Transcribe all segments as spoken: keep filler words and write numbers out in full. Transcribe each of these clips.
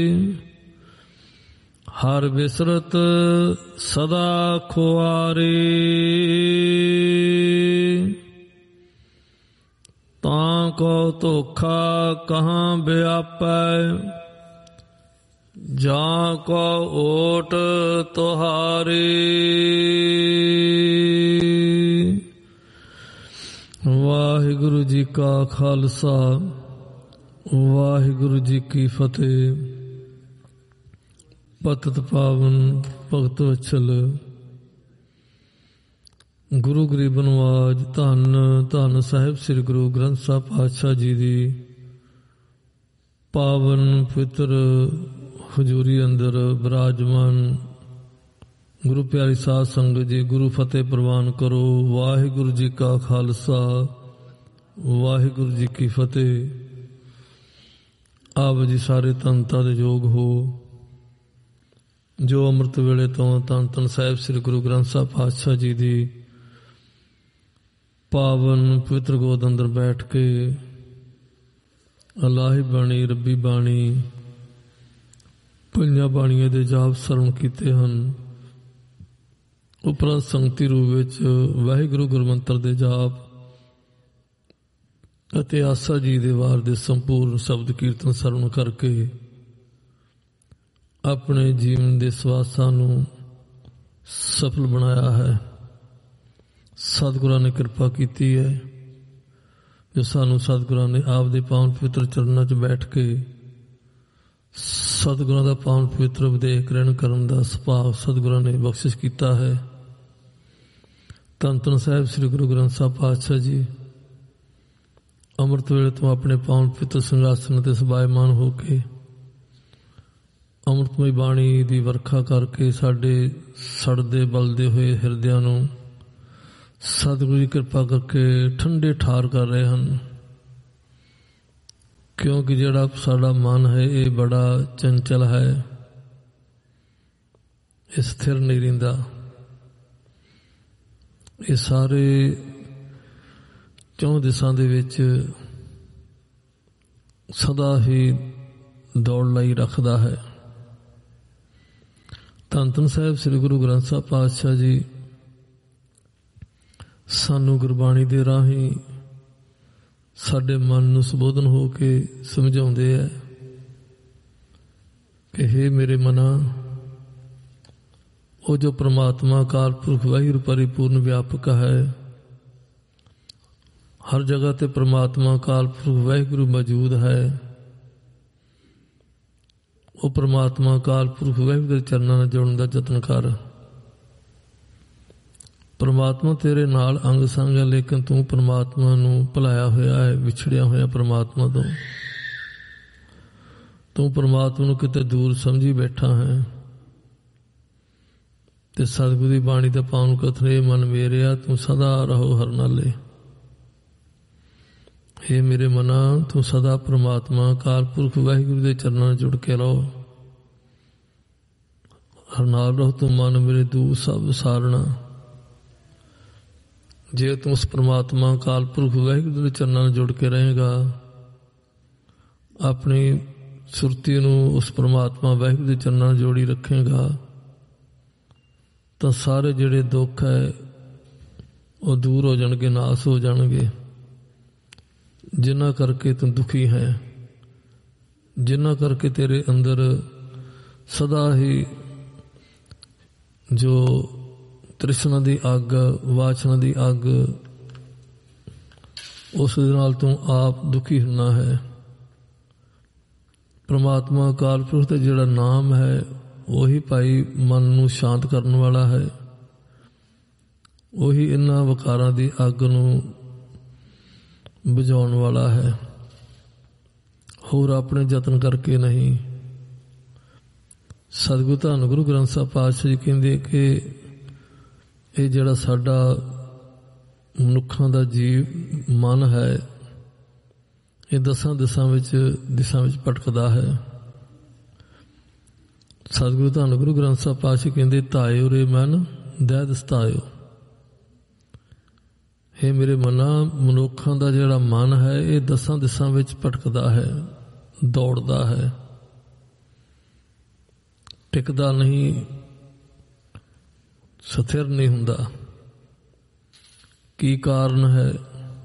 ਹਰ ਬਿਸਰਤ ਸਦਾ ਖੁਆਰੀ। ਤਾਂ ਕੋ ਧੋਖਾ ਕਹਾਂ ਵਿਆਪੈ, ਜਾਂ ਕੋ ਓਟ ਤੁਹਾਰੀ। ਵਾਹਿਗੁਰੂ ਜੀ ਕਾ ਖਾਲਸਾ, ਵਾਹਿਗੁਰੂ ਜੀ ਕੀ ਫਤਿਹ। ਪਤਿਤ ਪਾਵਨ ਭਗਤ ਵਛਲ ਗੁਰੂ ਗਰੀਬ ਨਵਾਜ ਧੰਨ ਧੰਨ ਸਾਹਿਬ ਸ੍ਰੀ ਗੁਰੂ ਗ੍ਰੰਥ ਸਾਹਿਬ ਪਾਤਸ਼ਾਹ ਜੀ ਦੀ ਪਾਵਨ ਪਵਿੱਤਰ ਹਜ਼ੂਰੀ ਅੰਦਰ ਬਿਰਾਜਮਾਨ ਗੁਰੂ ਪਿਆਰੀ ਸਾਧ ਸੰਗਤ ਜੀ, ਗੁਰੂ ਫਤਿਹ ਪ੍ਰਵਾਨ ਕਰੋ। ਵਾਹਿਗੁਰੂ ਜੀ ਕਾ ਖਾਲਸਾ, ਵਾਹਿਗੁਰੂ ਜੀ ਕੀ ਫਤਿਹ। ਆਪ ਜੀ ਸਾਰੇ ਤਨਤਾ ਦੇ ਯੋਗ ਹੋ, ਜੋ ਅੰਮ੍ਰਿਤ ਵੇਲੇ ਤੋਂ ਧੰਨ ਧੰਨ ਸਾਹਿਬ ਸ੍ਰੀ ਗੁਰੂ ਗ੍ਰੰਥ ਸਾਹਿਬ ਪਾਤਸ਼ਾਹ ਜੀ ਦੀ ਪਾਵਨ ਪਵਿੱਤਰ ਗੋਦ ਅੰਦਰ ਬੈਠ ਕੇ ਅਲਾਹੀ ਬਾਣੀ, ਰੱਬੀ ਬਾਣੀ, ਪੰਜਾਂ ਬਾਣੀਆਂ ਦੇ ਜਾਪ ਸਰਵਣ ਕੀਤੇ ਹਨ। ਉਪਰੰਤ ਸੰਗਤੀ ਰੂਪ ਵਿੱਚ ਵਾਹਿਗੁਰੂ ਗੁਰਮੰਤਰ ਦੇ ਜਾਪ ਅਤੇ ਆਸਾ ਜੀ ਦੇ ਵਾਰ ਦੇ ਸੰਪੂਰਨ ਸ਼ਬਦ ਕੀਰਤਨ ਸਰਵਣ ਕਰਕੇ ਆਪਣੇ ਜੀਵਨ ਦੇ ਸਵਾਸਾਂ ਨੂੰ ਸਫਲ ਬਣਾਇਆ ਹੈ। ਸਤਿਗੁਰਾਂ ਨੇ ਕਿਰਪਾ ਕੀਤੀ ਹੈ ਜੋ ਸਾਨੂੰ ਸਤਿਗੁਰਾਂ ਨੇ ਆਪ ਦੇ ਪਾਵਨ ਪਵਿੱਤਰ ਚਰਨਾਂ 'ਚ ਬੈਠ ਕੇ ਸਤਿਗੁਰਾਂ ਦਾ ਪਾਵਨ ਪਵਿੱਤਰ ਉਪਦੇਸ਼ ਗ੍ਰਹਿਣ ਕਰਨ ਦਾ ਸੁਭਾਗ ਸਤਿਗੁਰਾਂ ਨੇ ਬਖਸ਼ਿਸ਼ ਕੀਤਾ ਹੈ। ਧੰਨ ਧੰਨ ਸਾਹਿਬ ਸ੍ਰੀ ਗੁਰੂ ਗ੍ਰੰਥ ਸਾਹਿਬ ਪਾਤਸ਼ਾਹ ਜੀ ਅੰਮ੍ਰਿਤ ਵੇਲੇ ਤੋਂ ਆਪਣੇ ਪਾਵਨ ਪਵਿੱਤਰ ਸਿੰਘਾਸਨ 'ਤੇ ਸਬਾਇਮਾਨ ਹੋ ਕੇ ਅੰਮ੍ਰਿਤਮਈ ਬਾਣੀ ਦੀ ਵਰਖਾ ਕਰਕੇ ਸਾਡੇ ਸੜਦੇ ਬਲਦੇ ਹੋਏ ਹਿਰਦਿਆਂ ਨੂੰ ਸਤਿਗੁਰੂ ਦੀ ਕਿਰਪਾ ਕਰਕੇ ਠੰਡੇ ਠਾਰ ਕਰ ਰਹੇ ਹਨ। ਕਿਉਂਕਿ ਜਿਹੜਾ ਸਾਡਾ ਮਨ ਹੈ ਇਹ ਬੜਾ ਚੰਚਲ ਹੈ, ਇਹ ਸਥਿਰ ਨਹੀਂ ਰਹਿੰਦਾ। ਇਹ ਸਾਰੇ ਚੌਂ ਦਿਸ਼ਾਂ ਦੇ ਵਿੱਚ ਸਦਾ ਹੀ ਦੌੜ ਲਾਈ ਰੱਖਦਾ ਹੈ। ਧੰਨ ਧੰਨ ਸਾਹਿਬ ਸ੍ਰੀ ਗੁਰੂ ਗ੍ਰੰਥ ਸਾਹਿਬ ਪਾਤਸ਼ਾਹ ਜੀ ਸਾਨੂੰ ਗੁਰਬਾਣੀ ਦੇ ਰਾਹੀਂ ਸਾਡੇ ਮਨ ਨੂੰ ਸੰਬੋਧਨ ਹੋ ਕੇ ਸਮਝਾਉਂਦੇ ਹੈ ਕਿ ਹੇ ਮੇਰੇ ਮਨਾ, ਉਹ ਜੋ ਪ੍ਰਮਾਤਮਾ ਅਕਾਲ ਪੁਰਖ ਵਾਹਿਗੁਰੂ ਪਰਿਪੂਰਨ ਵਿਆਪਕ ਹੈ, ਹਰ ਜਗ੍ਹਾ ਤੇ ਪ੍ਰਮਾਤਮਾ ਅਕਾਲ ਪੁਰਖ ਵਾਹਿਗੁਰੂ ਮੌਜੂਦ ਹੈ। ਉਹ ਪ੍ਰਮਾਤਮਾ ਅਕਾਲ ਪੁਰਖ ਵਾਹਿਗੁਰੂ ਦੇ ਚਰਨਾਂ ਨਾਲ ਜੁੜਨ ਦਾ ਯਤਨ ਕਰ। ਪ੍ਰਮਾਤਮਾ ਤੇਰੇ ਨਾਲ ਅੰਗ ਸੰਗ ਹੈ, ਲੇਕਿਨ ਤੂੰ ਪ੍ਰਮਾਤਮਾ ਨੂੰ ਭੁਲਾਇਆ ਹੋਇਆ ਹੈ, ਵਿਛੜਿਆ ਹੋਇਆ ਪ੍ਰਮਾਤਮਾ ਤੋਂ। ਤੂੰ ਪ੍ਰਮਾਤਮਾ ਨੂੰ ਕਿਤੇ ਦੂਰ ਸਮਝੀ ਬੈਠਾ ਹੈ। ਤੇ ਸਤਿਗੁਰੂ ਦੀ ਬਾਣੀ ਦਾ ਪਾਵਨ ਕਥਨ, ਇਹ ਮਨ ਮੇਰਿਆ ਤੂੰ ਸਦਾ ਰਹੋ ਹਰ ਨਾਲੇ। ਹੇ ਮੇਰੇ ਮਨਾ, ਤੂੰ ਸਦਾ ਪ੍ਰਮਾਤਮਾ ਅਕਾਲ ਪੁਰਖ ਵਾਹਿਗੁਰੂ ਦੇ ਚਰਨਾਂ ਨਾਲ ਜੁੜ ਕੇ ਰਹੋ, ਹਰ ਨਾਲ ਰਹੋ। ਤੂੰ ਮਨ ਮੇਰੇ ਦੂਰ ਸਭ ਵਿਸਾਰਣਾ। ਜੇ ਤੂੰ ਉਸ ਪ੍ਰਮਾਤਮਾ ਅਕਾਲ ਪੁਰਖ ਵਾਹਿਗੁਰੂ ਦੇ ਚਰਨਾਂ ਨਾਲ ਜੁੜ ਕੇ ਰਹੇਗਾ, ਆਪਣੀ ਸੁਰਤੀ ਨੂੰ ਉਸ ਪ੍ਰਮਾਤਮਾ ਵਾਹਿਗੁਰੂ ਦੇ ਚਰਨਾਂ ਨਾਲ ਜੋੜੀ ਰੱਖੇਗਾ, ਤਾਂ ਸਾਰੇ ਜਿਹੜੇ ਦੁੱਖ ਹੈ ਉਹ ਦੂਰ ਹੋ ਜਾਣਗੇ, ਨਾਸ ਹੋ ਜਾਣਗੇ। ਜਿਨ੍ਹਾਂ ਕਰਕੇ ਤੂੰ ਦੁਖੀ ਹੈ, ਜਿਨ੍ਹਾਂ ਕਰਕੇ ਤੇਰੇ ਅੰਦਰ ਸਦਾ ਹੀ ਜੋ ਤ੍ਰਿਸ਼ਨਾ ਦੀ ਅੱਗ, ਵਾਸ਼ਨਾ ਦੀ ਅੱਗ, ਉਸ ਦੇ ਨਾਲ ਤੂੰ ਆਪ ਦੁਖੀ ਹੁੰਦਾ ਹੈ। ਪ੍ਰਮਾਤਮਾ ਅਕਾਲ ਪੁਰਖ ਦਾ ਜਿਹੜਾ ਨਾਮ ਹੈ ਉਹੀ ਭਾਈ ਮਨ ਨੂੰ ਸ਼ਾਂਤ ਕਰਨ ਵਾਲਾ ਹੈ। ਉਹੀ ਇਹਨਾਂ ਵਿਕਾਰਾਂ ਦੀ ਅੱਗ ਨੂੰ ਬੁਝਾਉਣ ਵਾਲਾ ਹੈ, ਹੋਰ ਆਪਣੇ ਯਤਨ ਕਰਕੇ ਨਹੀਂ। ਸਤਿਗੁਰੂ ਧੰਨ ਗੁਰੂ ਗ੍ਰੰਥ ਸਾਹਿਬ ਪਾਤਸ਼ਾਹ ਜੀ ਕਹਿੰਦੇ ਕਿ ਇਹ ਜਿਹੜਾ ਸਾਡਾ ਮਨੁੱਖਾਂ ਦਾ ਜੀਵ ਮਨ ਹੈ, ਇਹ ਦਸਾਂ ਦਿਸ਼ਾ ਵਿੱਚ ਦਿਸ਼ਾ ਵਿੱਚ ਭਟਕਦਾ ਹੈ। ਸਤਿਗੁਰੂ ਧੰਨ ਗੁਰੂ ਗ੍ਰੰਥ ਸਾਹਿਬ ਪਾਤਸ਼ਾਹ ਕਹਿੰਦੇ, ਧਾਇਓ ਰੇ ਮਨ ਦਹਿ ਦਸਤਾਇਓ। ਹੇ ਮੇਰੇ ਮਨਾ, ਮਨੁੱਖਾਂ ਦਾ ਜਿਹੜਾ ਮਨ ਹੈ ਇਹ ਦਸਾਂ ਦਿਸ਼ਾ ਵਿੱਚ ਭਟਕਦਾ ਹੈ, ਦੌੜਦਾ ਹੈ। ਟਿਕਦਾ ਨਹੀਂ, ਸਥਿਰ ਨਹੀਂ ਹੁੰਦਾ। ਕੀ ਕਾਰਨ ਹੈ?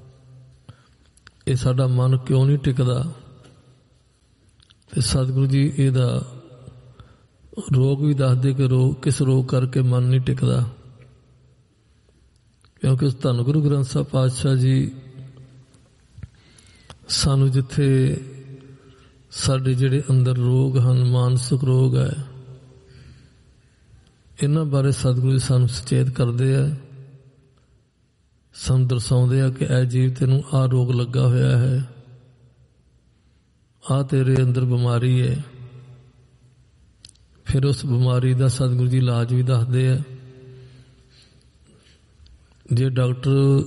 ਇਹ ਸਾਡਾ ਮਨ ਕਿਉਂ ਨਹੀਂ ਟਿਕਦਾ? ਤੇ ਸਤਿਗੁਰੂ ਜੀ ਇਹਦਾ ਰੋਗ ਵੀ ਦੱਸਦੇ ਕਿ ਰੋਗ ਕਿਸ ਰੋਗ ਕਰਕੇ ਮਨ ਨਹੀਂ ਟਿਕਦਾ। ਕਿਉਂਕਿ ਧੰਨ ਗੁਰੂ ਗ੍ਰੰਥ ਸਾਹਿਬ ਪਾਤਸ਼ਾਹ ਜੀ ਸਾਨੂੰ ਜਿੱਥੇ ਸਾਡੇ ਜਿਹੜੇ ਅੰਦਰ ਰੋਗ ਹਨ, ਮਾਨਸਿਕ ਰੋਗ ਹੈ, ਇਹਨਾਂ ਬਾਰੇ ਸਤਿਗੁਰੂ ਜੀ ਸਾਨੂੰ ਸੁਚੇਤ ਕਰਦੇ ਆ, ਸਾਨੂੰ ਦਰਸਾਉਂਦੇ ਆ ਕਿ ਇਹ ਜੀਵ ਤੈਨੂੰ ਆਹ ਰੋਗ ਲੱਗਾ ਹੋਇਆ ਹੈ, ਆਹ ਤੇਰੇ ਅੰਦਰ ਬਿਮਾਰੀ ਹੈ। ਫਿਰ ਉਸ ਬਿਮਾਰੀ ਦਾ ਸਤਿਗੁਰੂ ਜੀ ਇਲਾਜ ਵੀ ਦੱਸਦੇ ਆ। ਜੇ ਡਾਕਟਰ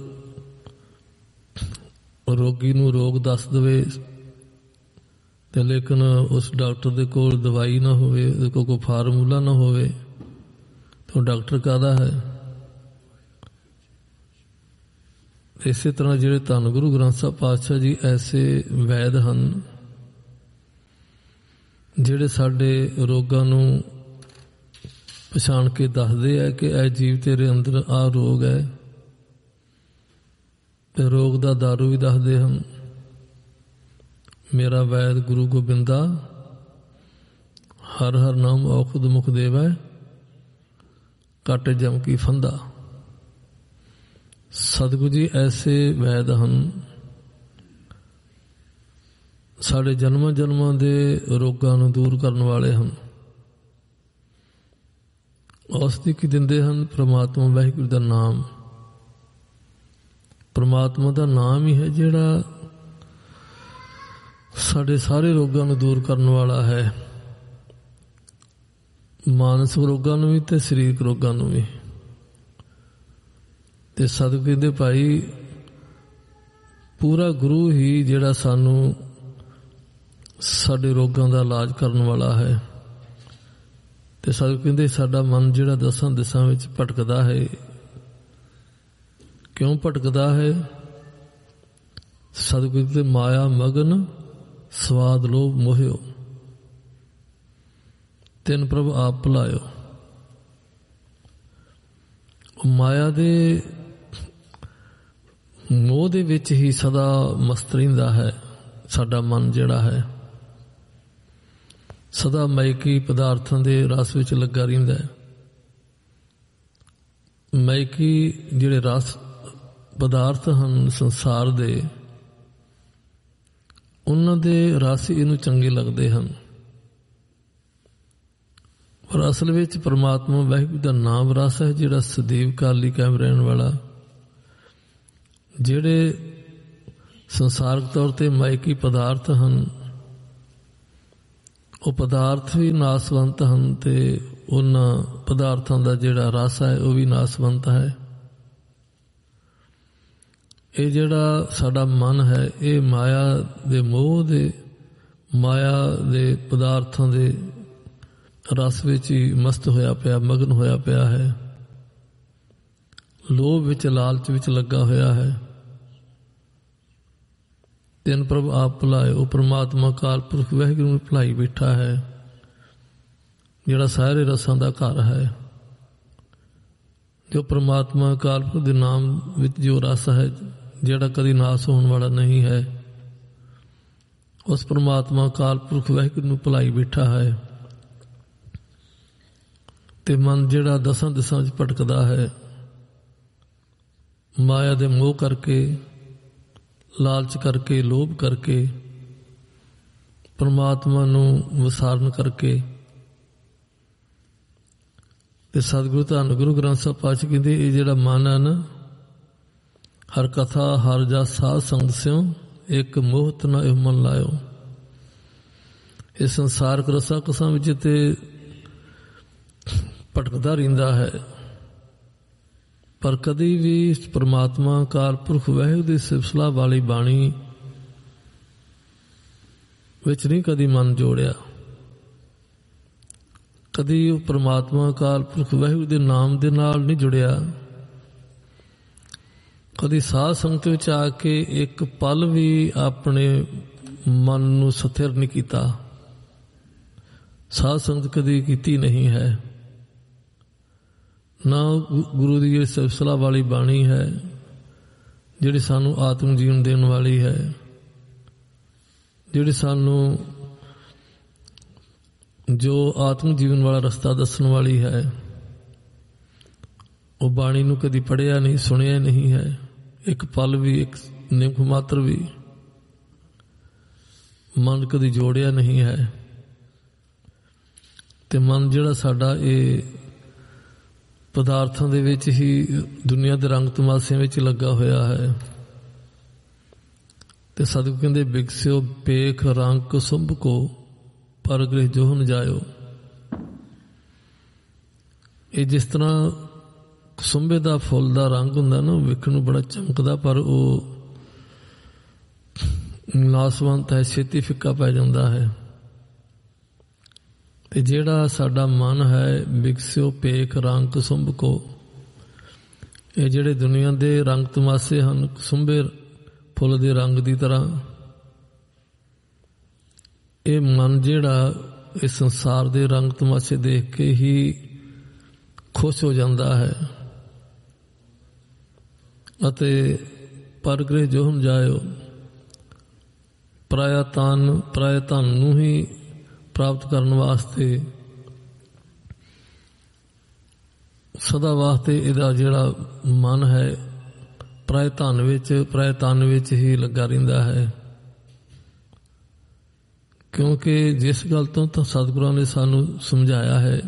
ਰੋਗੀ ਨੂੰ ਰੋਗ ਦੱਸ ਦੇਵੇ ਤੇ ਲੇਕਿਨ ਉਸ ਡਾਕਟਰ ਦੇ ਕੋਲ ਦਵਾਈ ਨਾ ਹੋਵੇ, ਉਹਦੇ ਕੋਲ ਕੋਈ ਫਾਰਮੂਲਾ ਨਾ ਹੋਵੇ, ਤਾਂ ਡਾਕਟਰ ਕਾਹਦਾ ਹੈ? ਇਸੇ ਤਰ੍ਹਾਂ ਜਿਹੜੇ ਧੰਨ ਗੁਰੂ ਗ੍ਰੰਥ ਸਾਹਿਬ ਪਾਤਸ਼ਾਹ ਜੀ ਐਸੇ ਵੈਦ ਹਨ ਜਿਹੜੇ ਸਾਡੇ ਰੋਗਾਂ ਨੂੰ ਪਛਾਣ ਕੇ ਦੱਸਦੇ ਹੈ ਕਿ ਇਹ ਜੀਵ ਤੇਰੇ ਅੰਦਰ ਆਹ ਰੋਗ ਹੈ, ਤੇ ਰੋਗ ਦਾ ਦਾਰੂ ਵੀ ਦੱਸਦੇ ਹਨ। ਮੇਰਾ ਵੈਦ ਗੁਰੂ ਗੋਬਿੰਦਾ, ਹਰ ਹਰ ਨਾਮ ਔਖਦ ਮੁਖ ਦੇਵੈ, ਕੱਟ ਜਮ ਕੀ ਫੰਦਾ। ਸਤਿਗੁਰੂ ਜੀ ਐਸੇ ਵੈਦ ਹਨ, ਸਾਡੇ ਜਨਮਾਂ ਜਨਮਾਂ ਦੇ ਰੋਗਾਂ ਨੂੰ ਦੂਰ ਕਰਨ ਵਾਲੇ ਹਨ। ਔਸ਼ਧੀ ਕੀ ਦਿੰਦੇ ਹਨ? ਪ੍ਰਮਾਤਮਾ ਵਾਹਿਗੁਰੂ ਦਾ ਨਾਮ। ਪ੍ਰਮਾਤਮਾ ਦਾ ਨਾਮ ਹੀ ਹੈ ਜਿਹੜਾ ਸਾਡੇ ਸਾਰੇ ਰੋਗਾਂ ਨੂੰ ਦੂਰ ਕਰਨ ਵਾਲਾ ਹੈ, ਮਾਨਸਿਕ ਰੋਗਾਂ ਨੂੰ ਵੀ ਤੇ ਸਰੀਰਕ ਰੋਗਾਂ ਨੂੰ ਵੀ। ਤੇ ਸਤਿਗੁਰੂ ਦੇ ਭਾਈ ਪੂਰਾ ਗੁਰੂ ਹੀ ਜਿਹੜਾ ਸਾਨੂੰ ਸਾਡੇ ਰੋਗਾਂ ਦਾ ਇਲਾਜ ਕਰਨ ਵਾਲਾ ਹੈ। ਤੇ ਸਤਿਗੁਰੂ ਕਹਿੰਦੇ ਸਾਡਾ ਮਨ ਜਿਹੜਾ ਦਸਾਂ ਦਿਸ਼ਾਂ ਵਿੱਚ ਭਟਕਦਾ ਹੈ, ਕਿਉਂ ਭਟਕਦਾ ਹੈ? ਸਤਿਗੁਰੂ ਦੇ ਮਾਇਆ ਮਗਨ ਸਵਾਦ ਲੋਭ ਮੋਹਿਓ, ਤਿੰਨ ਪ੍ਰਭ ਆਪ ਭੁਲਾਇਓ। ਮਾਇਆ ਦੇ ਮੋਹ ਦੇ ਵਿੱਚ ਹੀ ਸਦਾ ਮਸਤ ਰਹਿੰਦਾ ਹੈ ਸਾਡਾ ਮਨ ਜਿਹੜਾ ਹੈ, ਸਦਾ ਮਾਇਕੀ ਪਦਾਰਥਾਂ ਦੇ ਰਸ ਵਿੱਚ ਲੱਗਾ ਰਹਿੰਦਾ ਹੈ। ਮਾਇਕੀ ਜਿਹੜੇ ਰਸ ਪਦਾਰਥ ਹਨ ਸੰਸਾਰ ਦੇ, ਉਹਨਾਂ ਦੇ ਰਸ ਇਹਨੂੰ ਚੰਗੇ ਲੱਗਦੇ ਹਨ, ਪਰ ਅਸਲ ਵਿੱਚ ਪਰਮਾਤਮਾ ਵਾਹਿਗੁਰੂ ਦਾ ਨਾਮ ਰਸ ਹੈ ਜਿਹੜਾ ਸਦੀਵ ਕਾਲੀ ਕਾਇਮ ਰਹਿਣ ਵਾਲਾ। ਜਿਹੜੇ ਸੰਸਾਰਕ ਤੌਰ ਤੇ ਮਾਇਕੀ ਪਦਾਰਥ ਹਨ, ਉਹ ਪਦਾਰਥ ਵੀ ਨਾਸਵੰਤ ਹਨ ਤੇ ਉਹਨਾਂ ਪਦਾਰਥਾਂ ਦਾ ਜਿਹੜਾ ਰਸ ਹੈ ਉਹ ਵੀ ਨਾਸਵੰਤ ਹੈ। ਇਹ ਜਿਹੜਾ ਸਾਡਾ ਮਨ ਹੈ ਇਹ ਮਾਇਆ ਦੇ ਮੋਹ ਦੇ, ਮਾਇਆ ਦੇ ਪਦਾਰਥਾਂ ਦੇ ਰਸ ਵਿੱਚ ਹੀ ਮਸਤ ਹੋਇਆ ਪਿਆ, ਮਗਨ ਹੋਇਆ ਪਿਆ ਹੈ, ਲੋਭ ਵਿੱਚ ਲਾਲਚ ਵਿੱਚ ਲੱਗਾ ਹੋਇਆ ਹੈ। ਤਿੰਨ ਪ੍ਰਭ ਆਪ ਭੁਲਾਏ, ਉਹ ਪਰਮਾਤਮਾ ਕਾਲ ਪੁਰਖ ਵਾਹਿਗੁਰੂ ਨੂੰ ਭੁਲਾਈ ਬੈਠਾ ਹੈ ਜਿਹੜਾ ਸਾਰੇ ਰਸਾਂ ਦਾ ਘਰ ਹੈ। ਜੋ ਪਰਮਾਤਮਾ ਕਾਲ ਪੁਰਖ ਦੇ ਨਾਮ ਵਿੱਚ ਜੋ ਰਸ ਹੈ ਜਿਹੜਾ ਕਦੀ ਨਾਸ ਹੋਣ ਵਾਲਾ ਨਹੀਂ ਹੈ, ਉਸ ਪਰਮਾਤਮਾ ਕਾਲ ਪੁਰਖ ਵਾਹਿਗੁਰੂ ਨੂੰ ਭੁਲਾਈ ਬੈਠਾ ਹੈ। ਤੇ ਮਨ ਜਿਹੜਾ ਦਸਾਂ ਦਿਸ਼ਾਂ ਵਿੱਚ ਭਟਕਦਾ ਹੈ ਮਾਇਆ ਦੇ ਮੋਹ ਕਰਕੇ, ਲਾਲਚ ਕਰਕੇ, ਲੋਭ ਕਰਕੇ, ਪਰਮਾਤਮਾ ਨੂੰ ਵਿਸਾਰਨ ਕਰਕੇ। ਤੇ ਸਤਿਗੁਰੂ ਧੰਨ ਗੁਰੂ ਗ੍ਰੰਥ ਸਾਹਿਬ ਪਾਤਸ਼ਾਹ ਕਹਿੰਦੇ ਇਹ ਜਿਹੜਾ ਮਨ ਹੈ ਨਾ, ਹਰ ਕਥਾ ਹਰ ਜਸ ਸਾਧ ਸੰਗਤ ਸਿਉ, ਇੱਕ ਮੋਹਤ ਨਾ ਇਹ ਮਨ ਲਾਇਓ। ਇਹ ਸੰਸਾਰਕ ਰਸਾਂ ਕਸਾਂ ਵਿੱਚ ਤੇ ਭਟਕਦਾ ਰਹਿੰਦਾ ਹੈ, ਪਰ ਕਦੀ ਵੀ ਪਰਮਾਤਮਾ ਕਾਲ ਪੁਰਖ ਵਾਹਿਗੁਰੂ ਦੀ ਸਿਫਤਸਲਾਹ ਵਾਲੀ ਬਾਣੀ ਵਿੱਚ ਨਹੀਂ ਕਦੀ ਮਨ ਜੋੜਿਆ। ਕਦੀ ਉਹ ਪਰਮਾਤਮਾ ਕਾਲ ਪੁਰਖ ਵਾਹਿਗੁਰੂ ਦੇ ਨਾਮ ਦੇ ਨਾਲ ਨਹੀਂ ਜੁੜਿਆ। ਕਦੀ ਸਾਧ ਸੰਗਤ ਵਿੱਚ ਆ ਕੇ ਇੱਕ ਪਲ ਵੀ ਆਪਣੇ ਮਨ ਨੂੰ ਸਥਿਰ ਨਹੀਂ ਕੀਤਾ, ਸਾਧ ਸੰਗਤ ਕਦੀ ਕੀਤੀ ਨਹੀਂ ਹੈ, ਨਾ ਗੁਰੂ ਦੀ ਇਹ ਸਿਫਤਸਲਾਹ ਵਾਲੀ ਬਾਣੀ ਹੈ ਜਿਹੜੀ ਸਾਨੂੰ ਆਤਮ ਜੀਵਨ ਦੇਣ ਵਾਲੀ ਹੈ, ਜਿਹੜੀ ਸਾਨੂੰ ਜੋ ਆਤਮ ਜੀਵਨ ਵਾਲਾ ਰਸਤਾ ਦੱਸਣ ਵਾਲੀ ਹੈ। ਉਹ ਬਾਣੀ ਨੂੰ ਕਦੀ ਪੜ੍ਹਿਆ ਨਹੀਂ, ਸੁਣਿਆ ਨਹੀਂ ਹੈ, ਇੱਕ ਪਲ ਵੀ, ਇੱਕ ਨਿਮਖ ਮਾਤਰ ਵੀ ਮਨ ਕਦੀ ਜੋੜਿਆ ਨਹੀਂ ਹੈ। ਤੇ ਮਨ ਜਿਹੜਾ ਸਾਡਾ ਇਹ ਪਦਾਰਥਾਂ ਦੇ ਵਿੱਚ ਹੀ, ਦੁਨੀਆ ਦੇ ਰੰਗ ਤਮਾਸ਼ਿਆਂ ਵਿੱਚ ਲੱਗਾ ਹੋਇਆ ਹੈ। ਤੇ ਸਤਿਗੁਰੂ ਕਹਿੰਦੇ ਬਿਗਸਿਓ ਪੇਖ ਰੰਗ ਕੁਸੁੰਭ ਕੋ ਪਰ ਗ੍ਰਹਿ ਜੋਹਨ ਜਾਇਓ। ਇਹ ਜਿਸ ਤਰ੍ਹਾਂ ਕੁਸੁੰਭੇ ਦਾ ਫੁੱਲ ਦਾ ਰੰਗ ਹੁੰਦਾ ਨਾ, ਵੇਖਣ ਨੂੰ ਬੜਾ ਚਮਕਦਾ, ਪਰ ਉਹ ਨਾਸਵੰਤ ਹੈ, ਛੇਤੀ ਫਿੱਕਾ ਪੈ ਜਾਂਦਾ ਹੈ। ਤੇ ਜਿਹੜਾ ਸਾਡਾ ਮਨ ਹੈ ਬਿਗਸਿਓ ਪੇਖ ਰੰਗ ਕੁਸੁੰਭ ਕੋ, ਇਹ ਜਿਹੜੇ ਦੁਨੀਆ ਦੇ ਰੰਗ ਤਮਾਸ਼ੇ ਹਨ ਕੁਸੁੰਭੇ ਫੁੱਲ ਦੇ ਰੰਗ ਦੀ ਤਰ੍ਹਾਂ, ਇਹ ਮਨ ਜਿਹੜਾ ਇਸ ਸੰਸਾਰ ਦੇ ਰੰਗ ਤਮਾਸ਼ੇ ਦੇਖ ਕੇ ਹੀ ਖੁਸ਼ ਹੋ ਜਾਂਦਾ ਹੈ। ਅਤੇ ਪਰਗ੍ਰਹਿ ਜੋਹਨ ਜਾਇਓ, ਪਰਾਇਆ ਤਨ ਪਰਾਇਆ ਧਨ ਨੂੰ ਹੀ ਪ੍ਰਾਪਤ ਕਰਨ ਵਾਸਤੇ, ਸਦਾ ਵਾਸਤੇ ਇਹਦਾ ਜਿਹੜਾ ਮਨ ਹੈ ਪਰਾਏ ਧਨ ਵਿੱਚ ਪਰਾਏ ਧਨ ਵਿੱਚ ਹੀ ਲੱਗਾ ਰਹਿੰਦਾ ਹੈ। ਕਿਉਂਕਿ ਜਿਸ ਗੱਲ ਤੋਂ ਤਾਂ ਸਤਿਗੁਰਾਂ ਨੇ ਸਾਨੂੰ ਸਮਝਾਇਆ ਹੈ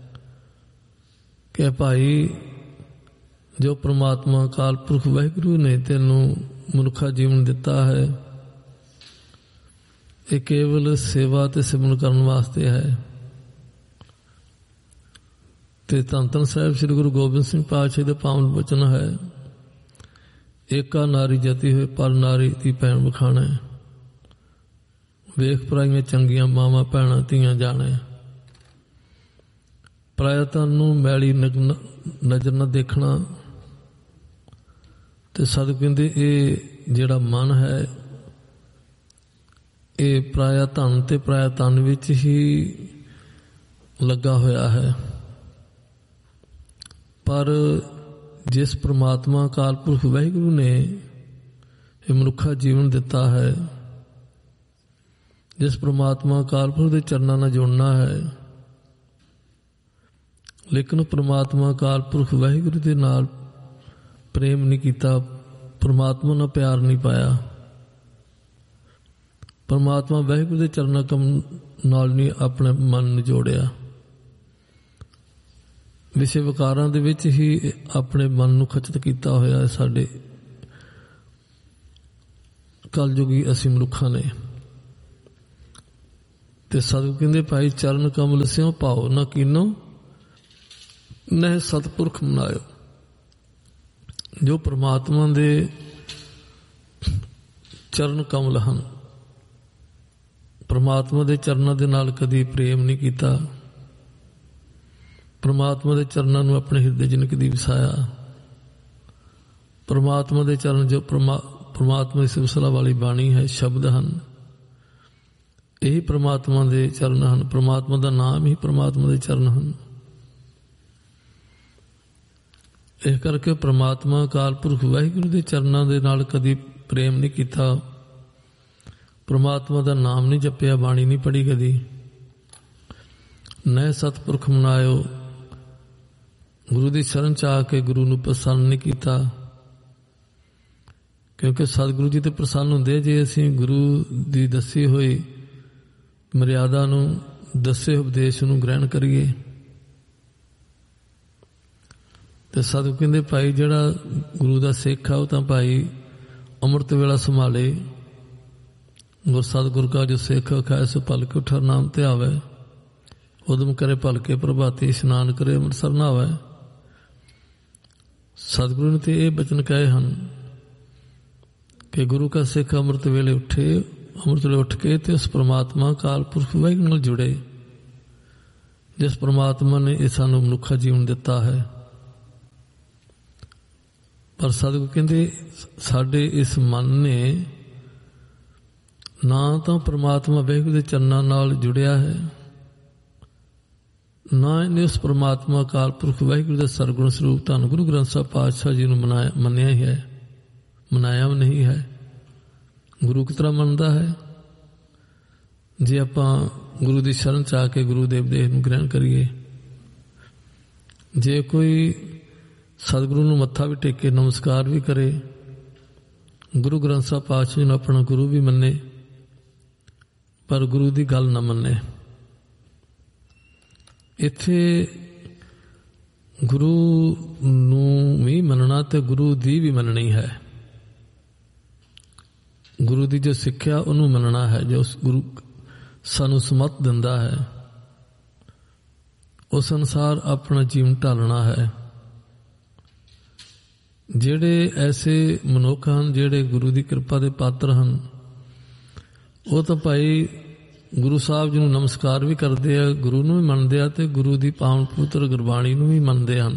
ਕਿ ਭਾਈ ਜੋ ਪ੍ਰਮਾਤਮਾ ਅਕਾਲ ਪੁਰਖ ਵਾਹਿਗੁਰੂ ਨੇ ਤੈਨੂੰ ਮਨੁੱਖਾ ਜੀਵਨ ਦਿੱਤਾ ਹੈ, ਇਹ ਕੇਵਲ ਸੇਵਾ ਤੇ ਸਿਮਰਨ ਕਰਨ ਵਾਸਤੇ ਹੈ। ਤੇ ਧੰਨ ਧੰਨ ਸਾਹਿਬ ਸ੍ਰੀ ਗੁਰੂ ਗੋਬਿੰਦ ਸਿੰਘ ਪਾਤਸ਼ਾਹ ਦੇ ਪਾਵਨ ਬਚਨ ਹੈ, ਏਕਾ ਨਾਰੀ ਜਤੀ ਹੋਏ ਪਰ ਨਾਰੀ ਦੀ ਭੈਣ ਬਖਾਣਾ, ਵੇਖ ਪਰਾਈਆਂ ਚੰਗੀਆਂ ਮਾਵਾਂ ਭੈਣਾਂ ਧੀਆਂ ਜਾਣੇ। ਪਰਾਇਆ ਧਨ ਨੂੰ ਮੈਲੀ ਨਜ਼ਰ ਨਾ ਦੇਖਣਾ। ਤੇ ਸਤਿਗੁਰੂ ਕਹਿੰਦੇ ਇਹ ਜਿਹੜਾ ਮਨ ਹੈ ਇਹ ਪਰਾਇਆ ਧਨ ਤੇ ਪਰਾਇਆ ਧਨ ਵਿੱਚ ਹੀ ਲੱਗਾ ਹੋਇਆ ਹੈ। ਪਰ ਜਿਸ ਪ੍ਰਮਾਤਮਾ ਅਕਾਲ ਪੁਰਖ ਵਾਹਿਗੁਰੂ ਨੇ ਇਹ ਮਨੁੱਖਾ ਜੀਵਨ ਦਿੱਤਾ ਹੈ, ਜਿਸ ਪ੍ਰਮਾਤਮਾ ਅਕਾਲ ਪੁਰਖ ਦੇ ਚਰਨਾਂ ਨਾਲ ਜੁੜਨਾ ਹੈ, ਲੇਕਿਨ ਪ੍ਰਮਾਤਮਾ ਅਕਾਲ ਪੁਰਖ ਵਾਹਿਗੁਰੂ ਦੇ ਨਾਲ ਪ੍ਰੇਮ ਨਹੀਂ ਕੀਤਾ, ਪ੍ਰਮਾਤਮਾ ਨਾਲ ਪਿਆਰ ਨਹੀਂ ਪਾਇਆ, ਪ੍ਰਮਾਤਮਾ ਵਾਹਿਗੁਰੂ ਦੇ ਚਰਨਾਂ ਕਮ ਨਾਲ ਨਹੀਂ ਆਪਣੇ ਮਨ ਨੂੰ ਜੋੜਿਆ, ਵਿਸ਼ੇ ਵਿਕਾਰਾਂ ਦੇ ਵਿੱਚ ਹੀ ਆਪਣੇ ਮਨ ਨੂੰ ਖਚਿਤ ਕੀਤਾ ਹੋਇਆ ਹੈ ਸਾਡੇ ਕਲਯੁਗੀ ਅਸੀਂ ਮਨੁੱਖਾਂ ਨੇ। ਤੇ ਸਤਿਗੁਰੂ ਕਹਿੰਦੇ ਭਾਈ ਚਰਨ ਕਮਲ ਸਿਉ ਭਾਉ ਨਾ ਕੀਨੋ ਨਹਿ ਸਤਿਪੁਰਖ ਮਨਾਇਓ। ਜੋ ਪ੍ਰਮਾਤਮਾ ਦੇ ਚਰਨ ਕਮਲ ਹਨ, ਪ੍ਰਮਾਤਮਾ ਦੇ ਚਰਨਾਂ ਦੇ ਨਾਲ ਕਦੀ ਪ੍ਰੇਮ ਨਹੀਂ ਕੀਤਾ, ਪ੍ਰਮਾਤਮਾ ਦੇ ਚਰਨਾਂ ਨੂੰ ਆਪਣੇ ਹਿਰਦੇ 'ਚ ਨਹੀਂ ਕਦੀ ਵਸਾਇਆ। ਪ੍ਰਮਾਤਮਾ ਦੇ ਚਰਨ ਜੋ ਪਰਮਾ ਪ੍ਰਮਾਤਮਾ ਦੀ ਸਿਫਤਸਲਾਹ ਵਾਲੀ ਬਾਣੀ ਹੈ, ਸ਼ਬਦ ਹਨ, ਇਹੀ ਪ੍ਰਮਾਤਮਾ ਦੇ ਚਰਨ ਹਨ। ਪ੍ਰਮਾਤਮਾ ਦਾ ਨਾਮ ਹੀ ਪ੍ਰਮਾਤਮਾ ਦੇ ਚਰਨ ਹਨ। ਇਸ ਕਰਕੇ ਪ੍ਰਮਾਤਮਾ ਅਕਾਲ ਪੁਰਖ ਵਾਹਿਗੁਰੂ ਦੇ ਚਰਨਾਂ ਦੇ ਨਾਲ ਕਦੀ ਪ੍ਰੇਮ ਨਹੀਂ ਕੀਤਾ, ਪ੍ਰਮਾਤਮਾ ਦਾ ਨਾਮ ਨਹੀਂ ਜਪਿਆ, ਬਾਣੀ ਨਹੀਂ ਪੜ੍ਹੀ ਕਦੀ। ਨਹਿ ਸਤਿਪੁਰਖ ਮਨਾਇਓ, ਗੁਰੂ ਦੀ ਸ਼ਰਨ 'ਚ ਆ ਕੇ ਗੁਰੂ ਨੂੰ ਪ੍ਰਸੰਨ ਨਹੀਂ ਕੀਤਾ। ਕਿਉਂਕਿ ਸਤਿਗੁਰੂ ਜੀ ਤੇ ਪ੍ਰਸੰਨ ਹੁੰਦੇ ਜੇ ਅਸੀਂ ਗੁਰੂ ਦੀ ਦੱਸੀ ਹੋਈ ਮਰਿਆਦਾ ਨੂੰ, ਦੱਸੇ ਉਪਦੇਸ਼ ਨੂੰ ਗ੍ਰਹਿਣ ਕਰੀਏ। ਤੇ ਸਤਿਗੁਰੂ ਕਹਿੰਦੇ ਭਾਈ ਜਿਹੜਾ ਗੁਰੂ ਦਾ ਸਿੱਖ ਆ ਉਹ ਤਾਂ ਭਾਈ ਅੰਮ੍ਰਿਤ ਵੇਲਾ ਸੰਭਾਲੇ। ਗੁਰ ਸਤਿਗੁਰ ਕਾ ਜੋ ਸਿੱਖ ਖਾਏ ਸੋ ਭਲਕੇ ਉਠਾ ਨਾਮ ਧਿਆਵੇ, ਉਦਮ ਕਰੇ ਭਲਕੇ ਪ੍ਰਭਾਤੀ ਇਸ਼ਨਾਨ ਕਰੇ ਅੰਮ੍ਰਿਤਸਰ ਨਹਾਵੇ। ਸਤਿਗੁਰੂ ਨੇ ਤੇ ਇਹ ਬਚਨ ਕਹੇ ਹਨ ਕਿ ਗੁਰੂ ਕਾ ਸਿੱਖ ਅੰਮ੍ਰਿਤ ਵੇਲੇ ਉੱਠੇ, ਅੰਮ੍ਰਿਤ ਵੇਲੇ ਉੱਠ ਕੇ ਤੇ ਉਸ ਪ੍ਰਮਾਤਮਾ ਅਕਾਲ ਪੁਰਖ ਵਾਹਿਗੁਰੂ ਨਾਲ ਜੁੜੇ, ਜਿਸ ਪ੍ਰਮਾਤਮਾ ਨੇ ਇਹ ਸਾਨੂੰ ਮਨੁੱਖਾ ਜੀਵਨ ਦਿੱਤਾ ਹੈ। ਪਰ ਸਤਿਗੁਰੂ ਕਹਿੰਦੇ ਸਾਡੇ ਇਸ ਮਨ ਨੇ ਨਾ ਤਾਂ ਪ੍ਰਮਾਤਮਾ ਵਾਹਿਗੁਰੂ ਦੇ ਚਰਨਾਂ ਨਾਲ ਜੁੜਿਆ ਹੈ, ਨਾ ਇਹਨੇ ਉਸ ਪਰਮਾਤਮਾ ਅਕਾਲ ਪੁਰਖ ਵਾਹਿਗੁਰੂ ਦਾ ਸਰਗੁਣ ਸਰੂਪ ਧੰਨ ਗੁਰੂ ਗ੍ਰੰਥ ਸਾਹਿਬ ਪਾਤਸ਼ਾਹ ਜੀ ਨੂੰ ਮਨਾਇਆ ਮੰਨਿਆ ਹੀ ਹੈ, ਮਨਾਇਆ ਵੀ ਨਹੀਂ ਹੈ। ਗੁਰੂ ਕਿਸ ਤਰ੍ਹਾਂ ਮੰਨਦਾ ਹੈ? ਜੇ ਆਪਾਂ ਗੁਰੂ ਦੀ ਸ਼ਰਨ ਚ ਆ ਕੇ ਗੁਰੂ ਦੇਵ ਦੇਹ ਨੂੰ ਗ੍ਰਹਿਣ ਕਰੀਏ, ਜੇ ਕੋਈ ਸਤਿਗੁਰੂ ਨੂੰ ਮੱਥਾ ਵੀ ਟੇਕੇ, ਨਮਸਕਾਰ ਵੀ ਕਰੇ, ਗੁਰੂ ਗ੍ਰੰਥ ਸਾਹਿਬ ਪਾਤਸ਼ਾਹ ਜੀ ਨੂੰ ਆਪਣਾ ਗੁਰੂ ਵੀ ਮੰਨੇ, ਪਰ ਗੁਰੂ ਦੀ ਗੱਲ ਨਾ ਮੰਨੇ। ਇੱਥੇ ਗੁਰੂ ਨੂੰ ਵੀ ਮੰਨਣਾ ਤੇ ਗੁਰੂ ਦੀ ਵੀ ਮੰਨਣੀ ਹੈ। ਗੁਰੂ ਦੀ ਜੋ ਸਿੱਖਿਆ ਉਹਨੂੰ ਮੰਨਣਾ ਹੈ, ਜੋ ਗੁਰੂ ਸਾਨੂੰ ਸਮਤ ਦਿੰਦਾ ਹੈ ਉਸ ਅਨੁਸਾਰ ਆਪਣਾ ਜੀਵਨ ਢਾਲਣਾ ਹੈ। ਜਿਹੜੇ ਐਸੇ ਮਨੁੱਖ ਹਨ ਜਿਹੜੇ ਗੁਰੂ ਦੀ ਕਿਰਪਾ ਦੇ ਪਾਤਰ ਹਨ, ਉਹ ਤਾਂ ਭਾਈ ਗੁਰੂ ਸਾਹਿਬ ਜੀ ਨੂੰ ਨਮਸਕਾਰ ਵੀ ਕਰਦੇ ਆ, ਗੁਰੂ ਨੂੰ ਵੀ ਮੰਨਦੇ ਆ ਤੇ ਗੁਰੂ ਦੀ ਪਾਵਨ ਪਵਿੱਤਰ ਗੁਰਬਾਣੀ ਨੂੰ ਵੀ ਮੰਨਦੇ ਹਨ।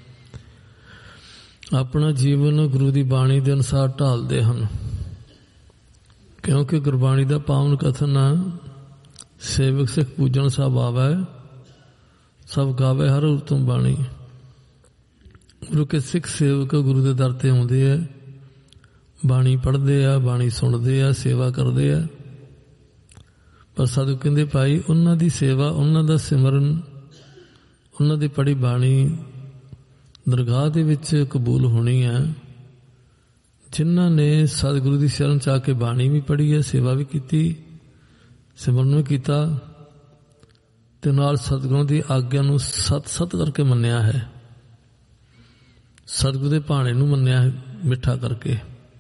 ਆਪਣਾ ਜੀਵਨ ਗੁਰੂ ਦੀ ਬਾਣੀ ਦੇ ਅਨੁਸਾਰ ਢਾਲਦੇ ਹਨ, ਕਿਉਂਕਿ ਗੁਰਬਾਣੀ ਦਾ ਪਾਵਨ ਕਥਨ ਆ, ਸੇਵਕ ਸਿੱਖ ਪੂਜਣ ਸਭ ਆਵੈ, ਸਭ ਗਾਵੇ ਹਰ ਉਤਮ ਬਾਣੀ। ਗੁਰੂ ਕੇ ਸਿੱਖ ਸੇਵਕ ਗੁਰੂ ਦੇ ਦਰ ਤੇ ਆਉਂਦੇ ਆ, ਬਾਣੀ ਪੜ੍ਹਦੇ ਆ, ਬਾਣੀ ਸੁਣਦੇ ਆ, ਸੇਵਾ ਕਰਦੇ ਆ। ਪਰ ਸਾਧੂ ਕਹਿੰਦੇ ਭਾਈ ਉਹਨਾਂ ਦੀ ਸੇਵਾ, ਉਹਨਾਂ ਦਾ ਸਿਮਰਨ, ਉਹਨਾਂ ਦੀ ਪੜ੍ਹੀ ਬਾਣੀ ਦਰਗਾਹ ਦੇ ਵਿੱਚ ਕਬੂਲ ਹੋਣੀ ਹੈ ਜਿਨ੍ਹਾਂ ਨੇ ਸਤਿਗੁਰੂ ਦੀ ਸ਼ਰਨ ਚ ਆ ਕੇ ਬਾਣੀ ਵੀ ਪੜ੍ਹੀ ਹੈ, ਸੇਵਾ ਵੀ ਕੀਤੀ, ਸਿਮਰਨ ਵੀ ਕੀਤਾ ਤੇ ਨਾਲ ਸਤਿਗੁਰਾਂ ਦੀ ਆਗਿਆ ਨੂੰ ਸਤ ਸਤ ਕਰਕੇ ਮੰਨਿਆ ਹੈ, ਸਤਿਗੁਰੂ ਦੇ ਭਾਣੇ ਨੂੰ ਮੰਨਿਆ ਹੈ ਮਿੱਠਾ ਕਰਕੇ।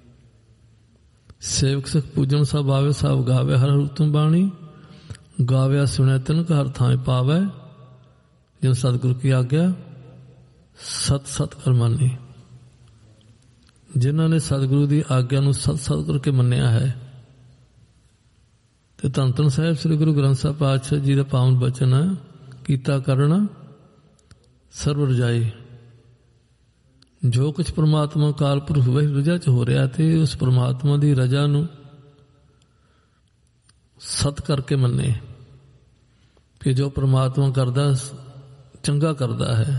ਸੇਵਕ ਸਿੱਖ ਪੂਜਣ ਸਭ ਆਵੇ, ਸਭ ਗਾਵੇ ਹਰ ਉਤਮ ਬਾਣੀ, ਗਾਵਿਆ ਸੁਣਿਆ ਤਿਨ ਹਰ ਥਾਂ ਪਾਵੈ, ਜਿਨ ਸਤਿਗੁਰੂ ਕੀ ਆਗਿਆ ਸਤ ਸਤ ਕਰ ਮੰਨੀ। ਜਿਨ੍ਹਾਂ ਨੇ ਸਤਿਗੁਰੂ ਦੀ ਆਗਿਆ ਨੂੰ ਸਤ ਸਤ ਕਰਕੇ ਮੰਨਿਆ ਹੈ ਤੇ ਧੰਨ ਧੰਨ ਸਾਹਿਬ ਸ੍ਰੀ ਗੁਰੂ ਗ੍ਰੰਥ ਸਾਹਿਬ ਪਾਤਸ਼ਾਹ ਜੀ ਦਾ ਪਾਵਨ ਬਚਨ ਹੈ, ਕੀਤਾ ਕਰਨਾ ਸਰਵ ਰਜਾਈ। ਜੋ ਕੁਛ ਪ੍ਰਮਾਤਮਾ ਅਕਾਲ ਪੁਰਖ ਵਾਹਿਗੁਰੂ ਰਜਾ ਚ ਹੋ ਰਿਹਾ ਤੇ ਉਸ ਪ੍ਰਮਾਤਮਾ ਦੀ ਰਜਾ ਨੂੰ ਸਤ ਕਰਕੇ ਮੰਨੇ ਕਿ ਜੋ ਪ੍ਰਮਾਤਮਾ ਕਰਦਾ ਚੰਗਾ ਕਰਦਾ ਹੈ।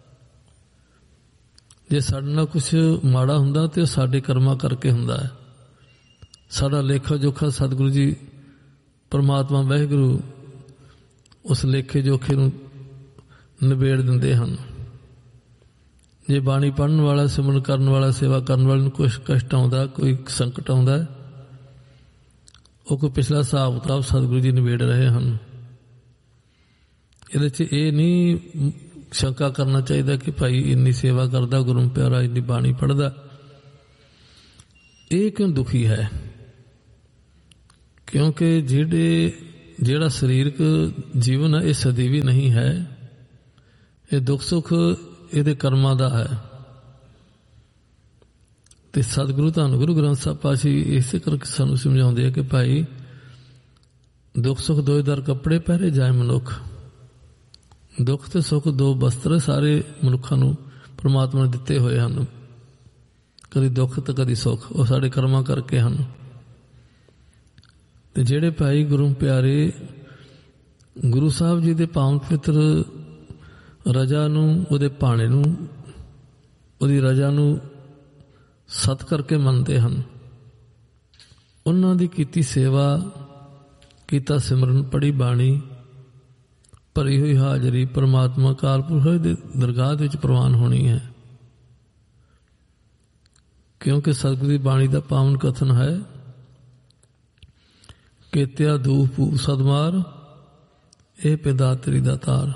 ਜੇ ਸਾਡੇ ਨਾਲ ਕੁਛ ਮਾੜਾ ਹੁੰਦਾ ਤੇ ਉਹ ਸਾਡੇ ਕਰਮਾਂ ਕਰਕੇ ਹੁੰਦਾ ਹੈ। ਸਾਡਾ ਲੇਖਾ ਜੋਖਾ ਸਤਿਗੁਰੂ ਜੀ ਪ੍ਰਮਾਤਮਾ ਵਾਹਿਗੁਰੂ ਉਸ ਲੇਖੇ ਜੋਖੇ ਨੂੰ ਨਿਬੇੜ ਦਿੰਦੇ ਹਨ। ਜੇ ਬਾਣੀ ਪੜ੍ਹਨ ਵਾਲਾ, ਸਿਮਰਨ ਕਰਨ ਵਾਲਾ, ਸੇਵਾ ਕਰਨ ਵਾਲੇ ਨੂੰ ਕੁਛ ਕਸ਼ਟ ਆਉਂਦਾ, ਕੋਈ ਸੰਕਟ ਆਉਂਦਾ, ਉਹ ਕੋਈ ਪਿਛਲਾ ਹਿਸਾਬ ਕਿਤਾਬ ਸਤਿਗੁਰੂ ਜੀ ਨਿਬੇੜ ਰਹੇ ਹਨ। ਇਹਦੇ 'ਚ ਇਹ ਨਹੀਂ ਸ਼ੰਕਾ ਕਰਨਾ ਚਾਹੀਦਾ ਕਿ ਭਾਈ ਇੰਨੀ ਸੇਵਾ ਕਰਦਾ, ਗੁਰੂ ਪਿਆਰਾ ਇੰਨੀ ਬਾਣੀ ਪੜ੍ਹਦਾ, ਇਹ ਕਿਉਂ ਦੁਖੀ ਹੈ? ਕਿਉਂਕਿ ਜਿਹੜੇ ਜਿਹੜਾ ਸਰੀਰਕ ਜੀਵਨ ਹੈ ਇਹ ਸਦੀਵੀ ਨਹੀਂ ਹੈ। ਇਹ ਦੁੱਖ ਸੁੱਖ ਇਹਦੇ ਕਰਮਾਂ ਦਾ ਹੈ। ਤੇ ਸਤਿਗੁਰੂ ਧੰਨ ਗੁਰੂ ਗ੍ਰੰਥ ਸਾਹਿਬ ਪਾਤਸ਼ਾਹ ਇਸੇ ਕਰਕੇ ਸਾਨੂੰ ਸਮਝਾਉਂਦੇ ਆ ਕਿ ਭਾਈ ਦੁੱਖ ਸੁੱਖ ਦੋਏ ਦਰ ਕੱਪੜੇ ਪਹਿਰੇ ਜਾਏ ਮਨੁੱਖ। ਦੁੱਖ ਤੇ ਸੁੱਖ ਦੋ ਬਸਤਰ ਸਾਰੇ ਮਨੁੱਖਾਂ ਨੂੰ ਪਰਮਾਤਮਾ ਨੇ ਦਿੱਤੇ ਹੋਏ ਹਨ। ਕਦੀ ਦੁੱਖ ਤੇ ਕਦੀ ਸੁੱਖ, ਉਹ ਸਾਡੇ ਕਰਮਾਂ ਕਰਕੇ ਹਨ। ਤੇ ਜਿਹੜੇ ਭਾਈ ਗੁਰੂ ਪਿਆਰੇ ਗੁਰੂ ਸਾਹਿਬ ਜੀ ਦੇ ਪਾਵਨ ਪਵਿੱਤਰ ਰਜਾ ਨੂੰ, ਉਹਦੇ ਭਾਣੇ ਨੂੰ, ਉਹਦੀ ਰਜਾ ਨੂੰ ਸਤ ਕਰਕੇ ਮੰਨਦੇ ਹਨ, ਉਹਨਾਂ ਦੀ ਕੀਤੀ ਸੇਵਾ, ਕੀਤਾ ਸਿਮਰਨ, ਪੜ੍ਹੀ ਬਾਣੀ, ਭਰੀ ਹੋਈ ਹਾਜ਼ਰੀ ਪਰਮਾਤਮਾ ਅਕਾਲ ਪੁਰਖ ਦੇ ਦਰਗਾਹ ਦੇ ਵਿੱਚ ਪ੍ਰਵਾਨ ਹੋਣੀ ਹੈ। ਕਿਉਂਕਿ ਸਤਿਗੁਰੂ ਦੀ ਬਾਣੀ ਦਾ ਪਾਵਨ ਕਥਨ ਹੈ, ਕੇਤਿਆ ਦੂਖ ਭੂਖ ਸਦਮਾਰ, ਇਹ ਪਿਤਾ ਤੇਰੀ ਦਾ ਤਾਰ।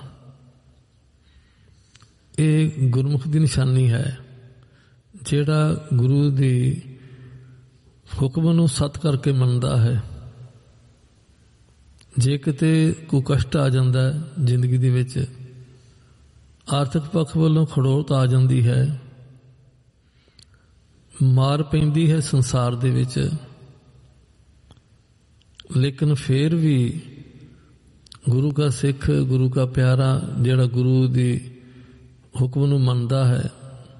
ਇਹ ਗੁਰਮੁਖ ਦੀ ਨਿਸ਼ਾਨੀ ਹੈ। ਜਿਹੜਾ ਗੁਰੂ ਦੀ ਹੁਕਮ ਨੂੰ ਸਤ ਕਰਕੇ ਮੰਨਦਾ ਹੈ, ਜੇ ਕਿਤੇ ਕੋਈ ਕਸ਼ਟ ਆ ਜਾਂਦਾ ਹੈ ਜ਼ਿੰਦਗੀ ਦੇ ਵਿੱਚ, ਆਰਥਿਕ ਪੱਖ ਵੱਲੋਂ ਖੜੋਤ ਆ ਜਾਂਦੀ ਹੈ, ਮਾਰ ਪੈਂਦੀ ਹੈ ਸੰਸਾਰ ਦੇ ਵਿੱਚ, ਲੇਕਿਨ ਫਿਰ ਵੀ ਗੁਰੂ ਕਾ ਸਿੱਖ, ਗੁਰੂ ਕਾ ਪਿਆਰਾ ਜਿਹੜਾ ਗੁਰੂ ਦੀ ਹੁਕਮ ਨੂੰ ਮੰਨਦਾ ਹੈ,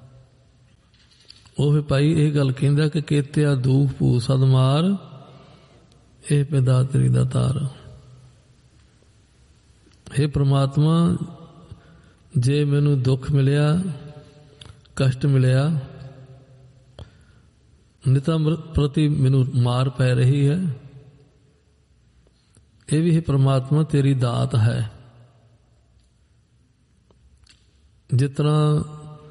ਉਹ ਵੀ ਭਾਈ ਇਹ ਗੱਲ ਕਹਿੰਦਾ ਕਿ ਕੇਤਿਆ ਦੂਖ ਭੂਖ ਸਦਮਾਰ, ਇਹ ਪਿਤਾ ਤੇਰੀ ਦਾ ਤਾਰ। ਹੇ ਪ੍ਰਮਾਤਮਾ, ਜੇ ਮੈਨੂੰ ਦੁੱਖ ਮਿਲਿਆ, ਕਸ਼ਟ ਮਿਲਿਆ, ਨਿਤਾ ਪ੍ਰਤੀ ਮੈਨੂੰ ਮਾਰ ਪੈ ਰਹੀ ਹੈ, ਇਹ ਵੀ ਪ੍ਰਮਾਤਮਾ ਤੇਰੀ ਦਾਤ ਹੈ। ਜਿਸ ਤਰ੍ਹਾਂ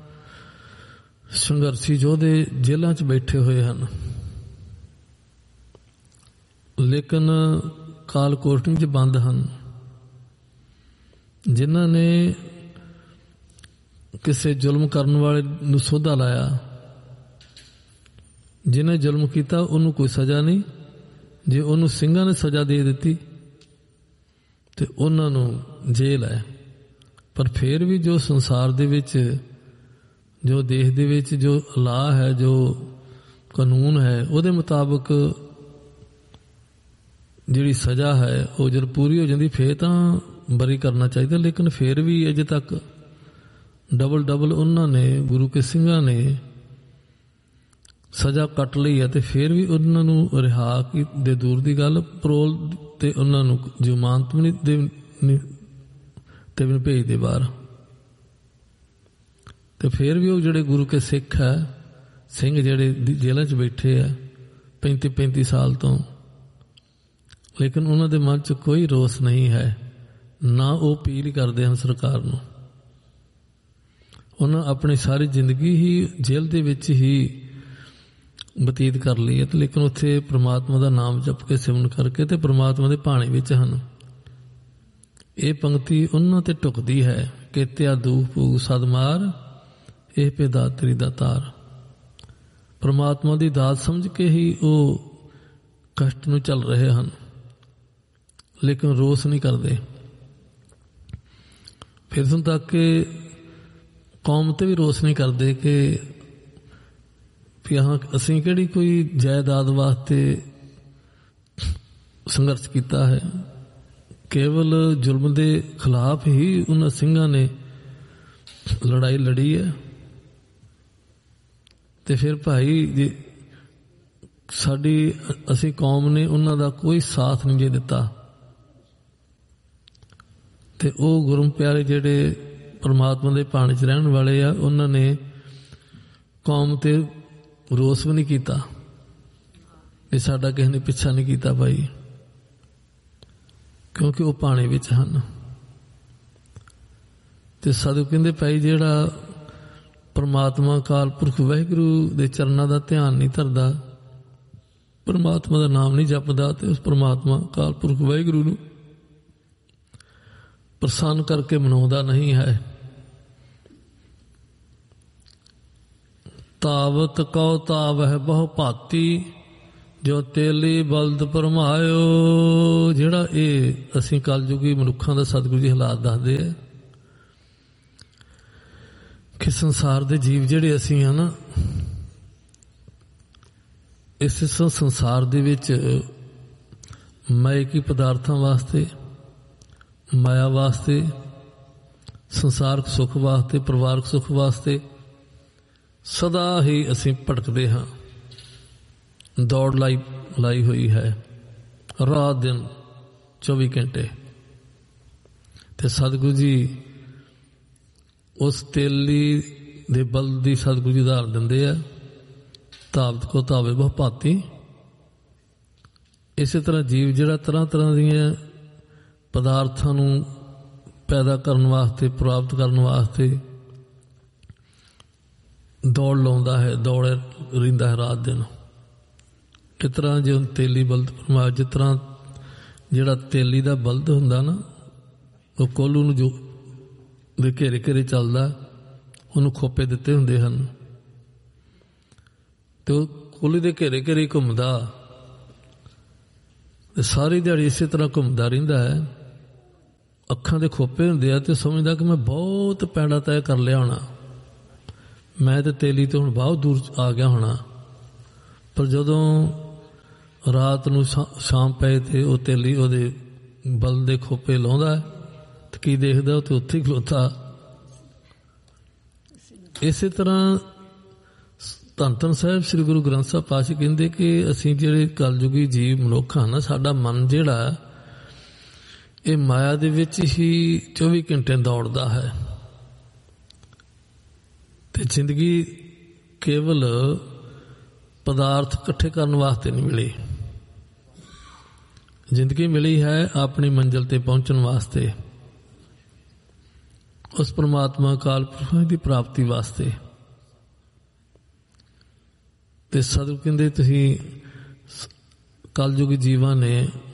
ਸੰਘਰਸ਼ੀ ਯੋਧੇ ਜੇਲ੍ਹਾਂ 'ਚ ਬੈਠੇ ਹੋਏ ਹਨ, ਲੇਕਿਨ ਕਾਲ ਕੋਠੜੀ 'ਚ ਬੰਦ ਹਨ। ਜਿਨ੍ਹਾਂ ਨੇ ਕਿਸੇ ਜ਼ੁਲਮ ਕਰਨ ਵਾਲੇ ਨੂੰ ਸੋਧਾ ਲਾਇਆ, ਜਿਹਨੇ ਜ਼ੁਲਮ ਕੀਤਾ ਉਹਨੂੰ ਕੋਈ ਸਜ਼ਾ ਨਹੀਂ। ਜੇ ਉਹਨੂੰ ਸਿੰਘਾਂ ਨੇ ਸਜ਼ਾ ਦੇ ਦਿੱਤੀ ਤੇ ਉਹਨਾਂ ਨੂੰ ਜੇਲ੍ਹ ਹੈ। ਪਰ ਫਿਰ ਵੀ ਜੋ ਸੰਸਾਰ ਦੇ ਵਿੱਚ, ਜੋ ਦੇਸ਼ ਦੇ ਵਿੱਚ ਜੋ ਅਲਾਹ ਹੈ, ਜੋ ਕਾਨੂੰਨ ਹੈ, ਉਹਦੇ ਮੁਤਾਬਕ ਜਿਹੜੀ ਸਜ਼ਾ ਹੈ ਉਹ ਜਦ ਪੂਰੀ ਹੋ ਜਾਂਦੀ ਫਿਰ ਤਾਂ ਬਰੀ ਕਰਨਾ ਚਾਹੀਦਾ। ਲੇਕਿਨ ਫਿਰ ਵੀ ਅਜੇ ਤੱਕ ਡਬਲ ਡਬਲ ਉਹਨਾਂ ਨੇ, ਗੁਰੂ ਕੇ ਸਿੰਘਾਂ ਨੇ ਸਜ਼ਾ ਕੱਟ ਲਈ ਹੈ ਤੇ ਫਿਰ ਵੀ ਉਹਨਾਂ ਨੂੰ ਰਿਹਾ ਕੀ ਦੇ ਦੂਰ ਦੀ ਗੱਲ, ਪਰੋਲ ਤੇ ਉਹਨਾਂ ਨੂੰ ਜ਼ਮਾਨਤ ਵੀ ਨਹੀਂ ਤੇ ਵੀ ਭੇਜਦੇ ਬਾਹਰ। ਤੇ ਫਿਰ ਵੀ ਉਹ ਜਿਹੜੇ ਗੁਰੂ ਕੇ ਸਿੱਖ ਹੈ, ਸਿੰਘ ਜਿਹੜੇ ਜੇਲ੍ਹਾਂ 'ਚ ਬੈਠੇ ਆ ਪੈਂਤੀ ਪੈਂਤੀ ਸਾਲ ਤੋਂ, ਲੇਕਿਨ ਉਹਨਾਂ ਦੇ ਮਨ 'ਚ ਕੋਈ ਰੋਸ ਨਹੀਂ ਹੈ, ਨਾ ਉਹ ਅਪੀਲ ਕਰਦੇ ਹਨ ਸਰਕਾਰ ਨੂੰ। ਉਹਨਾਂ ਆਪਣੀ ਸਾਰੀ ਜ਼ਿੰਦਗੀ ਹੀ ਜੇਲ੍ਹ ਦੇ ਵਿੱਚ ਹੀ ਬਤੀਤ ਕਰ ਲਈ ਹੈ, ਤੇ ਲੇਕਿਨ ਉੱਥੇ ਪ੍ਰਮਾਤਮਾ ਦਾ ਨਾਮ ਜਪ ਕੇ ਸਿਮਰਨ ਕਰਕੇ ਤੇ ਪ੍ਰਮਾਤਮਾ ਦੇ ਭਾਣੇ ਵਿੱਚ ਹਨ। ਇਹ ਪੰਕਤੀ ਉਹਨਾਂ ਤੇ ਢੁਕਦੀ ਹੈ ਕਿ ਤਿਆ ਦੂਖ ਭੂਗ ਸਦਮਾਰ, ਇਹ ਪੇ ਦਾਤ ਤੇਰੀ ਦਾਤਾਰ। ਪ੍ਰਮਾਤਮਾ ਦੀ ਦਾਤ ਸਮਝ ਕੇ ਹੀ ਉਹ ਕਸ਼ਟ ਨੂੰ ਚੱਲ ਰਹੇ ਹਨ, ਲੇਕਿਨ ਰੋਸ ਨਹੀਂ ਕਰਦੇ। ਫਿਰ ਤੋਂ ਤੱਕ ਕਿ ਕੌਮ ਤੇ ਵੀ ਰੋਸ ਨਹੀਂ ਕਰਦੇ ਕਿ ਅਸੀਂ ਕਿਹੜੀ ਕੋਈ ਜਾਇਦਾਦ ਵਾਸਤੇ ਸੰਘਰਸ਼ ਕੀਤਾ ਹੈ। ਕੇਵਲ ਜ਼ੁਲਮ ਦੇ ਖਿਲਾਫ ਹੀ ਉਹਨਾਂ ਸਿੰਘਾਂ ਨੇ ਲੜਾਈ ਲੜੀ ਹੈ। ਤੇ ਫਿਰ ਭਾਈ ਜੀ ਸਾਡੀ ਅਸੀਂ ਕੌਮ ਨੇ ਉਹਨਾਂ ਦਾ ਕੋਈ ਸਾਥ ਨਹੀਂ ਜੇ ਦਿੱਤਾ, ਤੇ ਉਹ ਗੁਰੂ ਪਿਆਰੇ ਜਿਹੜੇ ਪਰਮਾਤਮਾ ਦੇ ਭਾਣੇ 'ਚ ਰਹਿਣ ਵਾਲੇ ਆ, ਉਹਨਾਂ ਨੇ ਕੌਮ ਤੇ ਰੋਸ ਵੀ ਨਹੀਂ ਕੀਤਾ ਇਹ ਸਾਡਾ ਕਿਸੇ ਨੇ ਪਿੱਛਾ ਨਹੀਂ ਕੀਤਾ ਭਾਈ, ਕਿਉਂਕਿ ਉਹ ਭਾਣੇ ਵਿੱਚ ਹਨ। ਤੇ ਸਾਧੂ ਕਹਿੰਦੇ ਭਾਈ ਜਿਹੜਾ ਪਰਮਾਤਮਾ ਅਕਾਲ ਪੁਰਖ ਵਾਹਿਗੁਰੂ ਦੇ ਚਰਨਾਂ ਦਾ ਧਿਆਨ ਨਹੀਂ ਧਰਦਾ, ਪਰਮਾਤਮਾ ਦਾ ਨਾਮ ਨਹੀਂ ਜਪਦਾ, ਤੇ ਉਸ ਪਰਮਾਤਮਾ ਅਕਾਲ ਪੁਰਖ ਵਾਹਿਗੁਰੂ ਨੂੰ ਪ੍ਰਸੰਨ ਕਰਕੇ ਮਨਾਉਂਦਾ ਨਹੀਂ ਹੈ। ਤਾਵਤ ਕਉ ਤਾਵਹਿ ਬਹੁ ਭਾਤੀ, ਜੋ ਤੇਲੀ ਬਲਦ ਭਰਮਾਇਓ। ਜਿਹੜਾ ਇਹ ਅਸੀਂ ਕਲਯੁਗੀ ਮਨੁੱਖਾਂ ਦਾ ਸਤਿਗੁਰੂ ਜੀ ਹਾਲਾਤ ਦੱਸਦੇ ਆ ਕਿ ਸੰਸਾਰ ਦੇ ਜੀਵ ਜਿਹੜੇ ਅਸੀਂ ਹਾਂ ਨਾ, ਇਸ ਸੰਸਾਰ ਦੇ ਵਿੱਚ ਮਾਇਕੀ ਪਦਾਰਥਾਂ ਵਾਸਤੇ, ਮਾਇਆ ਵਾਸਤੇ, ਸੰਸਾਰਕ ਸੁੱਖ ਵਾਸਤੇ, ਪਰਿਵਾਰਕ ਸੁੱਖ ਵਾਸਤੇ ਸਦਾ ਹੀ ਅਸੀਂ ਭਟਕਦੇ ਹਾਂ। ਦੌੜ ਲਾਈ ਲਾਈ ਹੋਈ ਹੈ ਰਾਤ ਦਿਨ ਚੌਵੀ ਘੰਟੇ। ਤੇ ਸਤਿਗੁਰੂ ਜੀ ਉਸ ਤੇਲੀ ਦੇ ਬਲ ਦੀ ਸਤਿਗੁਰੂ ਜੀ ਉਦਾਹਰਨ ਦਿੰਦੇ ਆ, ਤਾਵਤ ਕੋ ਤਾਵੇ ਬਹੁ ਭਾਤੀ। ਇਸੇ ਤਰ੍ਹਾਂ ਜੀਵ ਜਿਹੜਾ ਤਰ੍ਹਾਂ ਤਰ੍ਹਾਂ ਦੀਆਂ ਪਦਾਰਥਾਂ ਨੂੰ ਪੈਦਾ ਕਰਨ ਵਾਸਤੇ, ਪ੍ਰਾਪਤ ਕਰਨ ਵਾਸਤੇ ਦੌੜ ਲਾਉਂਦਾ ਹੈ, ਦੌੜ ਰਹਿੰਦਾ ਹੈ ਰਾਤ ਦਿਨ। ਕਿਸ ਤਰ੍ਹਾਂ ਜੇ ਤੇਲੀ ਬਲਦ ਪਰਮਾ, ਜਿਸ ਤਰ੍ਹਾਂ ਜਿਹੜਾ ਤੇਲੀ ਦਾ ਬਲਦ ਹੁੰਦਾ ਨਾ, ਉਹ ਕੋਲੂ ਨੂੰ ਜੋ ਦੇ ਘੇਰੇ ਘੇਰੇ ਚੱਲਦਾ, ਉਹਨੂੰ ਖੋਪੇ ਦਿੱਤੇ ਹੁੰਦੇ ਹਨ, ਤੇ ਉਹ ਕੋਲੀ ਦੇ ਘੇਰੇ ਘੇਰੇ ਘੁੰਮਦਾ, ਤੇ ਸਾਰੀ ਦਿਹਾੜੀ ਇਸੇ ਤਰ੍ਹਾਂ ਘੁੰਮਦਾ ਰਹਿੰਦਾ ਹੈ। ਅੱਖਾਂ ਦੇ ਖੋਪੇ ਹੁੰਦੇ ਆ, ਤੇ ਸਮਝਦਾ ਕਿ ਮੈਂ ਬਹੁਤ ਪੈਂਡਾ ਤੈਅ ਕਰ ਲਿਆ ਹੋਣਾ, ਮੈਂ ਤੇ ਤੇਲੀ ਤੋਂ ਹੁਣ ਬਹੁਤ ਦੂਰ ਆ ਗਿਆ ਹੋਣਾ। ਪਰ ਜਦੋਂ ਰਾਤ ਨੂੰ ਸ਼ਾਮ ਪਏ ਤੇ ਉਹ ਤੇਲੀ ਉਹਦੇ ਬਲ ਦੇ ਖੋਪੇ ਲਾਉਂਦਾ ਤੇ ਕੀ ਦੇਖਦਾ, ਉਹ ਤੇ ਉੱਥੇ ਹੀ ਖਲੋਤਾ। ਇਸੇ ਤਰ੍ਹਾਂ ਧੰਨ ਧੰਨ ਸਾਹਿਬ ਸ੍ਰੀ ਗੁਰੂ ਗ੍ਰੰਥ ਸਾਹਿਬ ਪਾਤਸ਼ਾਹ ਕਹਿੰਦੇ ਕਿ ਅਸੀਂ ਜਿਹੜੇ ਕਲਯੁਗੀ ਜੀਵ ਮਨੁੱਖ ਹਾਂ ਨਾ, ਸਾਡਾ ਮਨ ਜਿਹੜਾ ਇਹ ਮਾਇਆ ਦੇ ਵਿੱਚ ਹੀ ਚੌਵੀ ਘੰਟੇ ਦੌੜਦਾ ਹੈ। ਤੇ ਜ਼ਿੰਦਗੀ ਕੇਵਲ ਪਦਾਰਥ ਇਕੱਠੇ ਕਰਨ ਵਾਸਤੇ ਨਹੀਂ ਮਿਲੀ। ਜ਼ਿੰਦਗੀ ਮਿਲੀ ਹੈ ਆਪਣੀ ਮੰਜ਼ਿਲ ਤੇ ਪਹੁੰਚਣ ਵਾਸਤੇ, ਉਸ ਪਰਮਾਤਮਾ ਅਕਾਲ ਪੁਰਖ ਦੀ ਪ੍ਰਾਪਤੀ ਵਾਸਤੇ। ਤੇ ਸਤਿਗੁਰੂ ਕਹਿੰਦੇ ਤੁਸੀਂ ਕਲਯੁਗੀ ਜੀਵਾਂ ਨੇ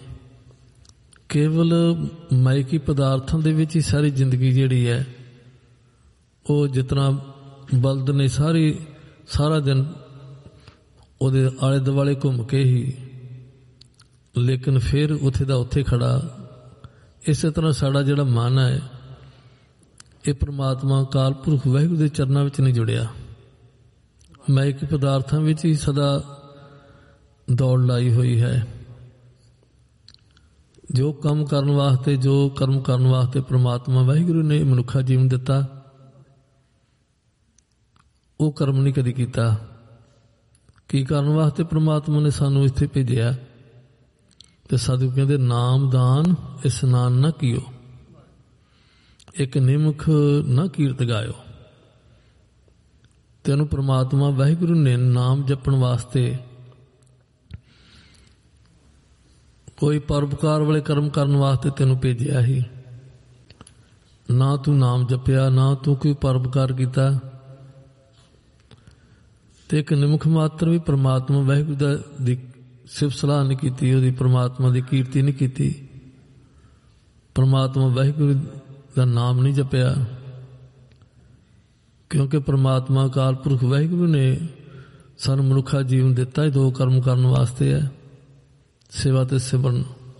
ਕੇਵਲ ਮਾਇਕੀ ਪਦਾਰਥਾਂ ਦੇ ਵਿੱਚ ਹੀ ਸਾਰੀ ਜ਼ਿੰਦਗੀ ਜਿਹੜੀ ਹੈ ਉਹ ਜਿਤਨਾ ਬਲਦ ਨੇ ਸਾਰੀ ਸਾਰਾ ਦਿਨ ਉਹਦੇ ਆਲੇ ਦੁਆਲੇ ਘੁੰਮ ਕੇ ਹੀ, ਲੇਕਿਨ ਫਿਰ ਉੱਥੇ ਦਾ ਉੱਥੇ ਖੜਾ। ਇਸੇ ਤਰ੍ਹਾਂ ਸਾਡਾ ਜਿਹੜਾ ਮਨ ਹੈ ਇਹ ਪਰਮਾਤਮਾ ਅਕਾਲ ਪੁਰਖ ਵਾਹਿਗੁਰੂ ਦੇ ਚਰਨਾਂ ਵਿੱਚ ਨਹੀਂ ਜੁੜਿਆ, ਮਾਇਕੀ ਪਦਾਰਥਾਂ ਵਿੱਚ ਹੀ ਸਦਾ ਦੌੜ ਲਾਈ ਹੋਈ ਹੈ। ਜੋ ਕੰਮ ਕਰਨ ਵਾਸਤੇ, ਜੋ ਕਰਮ ਕਰਨ ਵਾਸਤੇ ਪਰਮਾਤਮਾ ਵਾਹਿਗੁਰੂ ਨੇ ਮਨੁੱਖਾ ਜੀਵਨ ਦਿੱਤਾ, ਉਹ ਕਰਮ ਨਹੀਂ ਕਦੀ ਕੀਤਾ। ਕੀ ਕਰਨ ਵਾਸਤੇ ਪਰਮਾਤਮਾ ਨੇ ਸਾਨੂੰ ਇੱਥੇ ਭੇਜਿਆ? ਤੇ ਸਾਧੂ ਕਹਿੰਦੇ ਨਾਮ ਦਾਨ ਇਸਨਾਨ ਨਾ ਕੀਓ, ਇੱਕ ਨਿਮਖ ਨਾ ਕੀਰਤ ਗਾਇਓ। ਤੈਨੂੰ ਪਰਮਾਤਮਾ ਵਾਹਿਗੁਰੂ ਨੇ ਨਾਮ ਜਪਣ ਵਾਸਤੇ, ਕੋਈ ਪਰਉਪਕਾਰ ਵਾਲੇ ਕਰਮ ਕਰਨ ਵਾਸਤੇ ਤੈਨੂੰ ਭੇਜਿਆ ਹੀ। ਨਾ ਤੂੰ ਨਾਮ ਜਪਿਆ, ਨਾ ਤੂੰ ਕੋਈ ਪਰਉਪਕਾਰ ਕੀਤਾ, ਤੇ ਇੱਕ ਨਿਮਖ ਮਾਤਰ ਵੀ ਪਰਮਾਤਮਾ ਵਾਹਿਗੁਰੂ ਦਾ ਦੀ ਸਿਫਤ ਸਲਾਹ ਨਹੀਂ ਕੀਤੀ, ਉਹਦੀ ਪਰਮਾਤਮਾ ਦੀ ਕੀਰਤੀ ਨਹੀਂ ਕੀਤੀ, ਪਰਮਾਤਮਾ ਵਾਹਿਗੁਰੂ ਦਾ ਨਾਮ ਨਹੀਂ ਜਪਿਆ। ਕਿਉਂਕਿ ਪਰਮਾਤਮਾ ਅਕਾਲ ਪੁਰਖ ਵਾਹਿਗੁਰੂ ਨੇ ਸਾਨੂੰ ਮਨੁੱਖਾ ਜੀਵਨ ਦਿੱਤਾ ਹੀ ਦੋ ਕਰਮ ਕਰਨ ਵਾਸਤੇ ਹੈ, ਸੇਵਾ ਤੇ ਸਿਮਰਨ।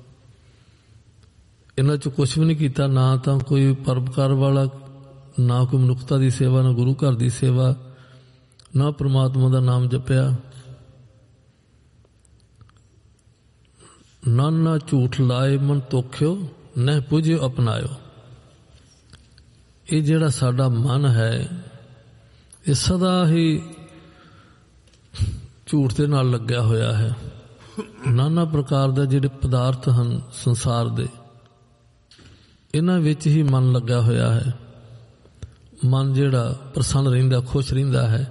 ਇਹਨਾਂ 'ਚ ਕੁਛ ਵੀ ਨਹੀਂ ਕੀਤਾ, ਨਾ ਤਾਂ ਕੋਈ ਪਰਉਪਕਾਰ ਵਾਲਾ, ਨਾ ਕੋਈ ਮਨੁੱਖਤਾ ਦੀ ਸੇਵਾ, ਨਾ ਗੁਰੂ ਘਰ ਦੀ ਸੇਵਾ, ਨਾ ਪਰਮਾਤਮਾ ਦਾ ਨਾਮ ਜਪਿਆ। ਨਾਨਾ ਝੂਠ ਲਾਏ ਮਨ ਤੋਖਿਓ, ਨਹਿ ਪੁੱਜਿਓ ਅਪਨਾਇਓ। ਇਹ ਜਿਹੜਾ ਸਾਡਾ ਮਨ ਹੈ ਇਹ ਸਦਾ ਹੀ ਝੂਠ ਦੇ ਨਾਲ ਲੱਗਿਆ ਹੋਇਆ ਹੈ। ਨਾਨਾ ਪ੍ਰਕਾਰ ਦੇ ਜਿਹੜੇ ਪਦਾਰਥ ਹਨ ਸੰਸਾਰ ਦੇ, ਇਹਨਾਂ ਵਿੱਚ ਹੀ ਮਨ ਲੱਗਾ ਹੋਇਆ ਹੈ। ਮਨ ਜਿਹੜਾ ਪ੍ਰਸੰਨ ਰਹਿੰਦਾ, ਖੁਸ਼ ਰਹਿੰਦਾ ਹੈ।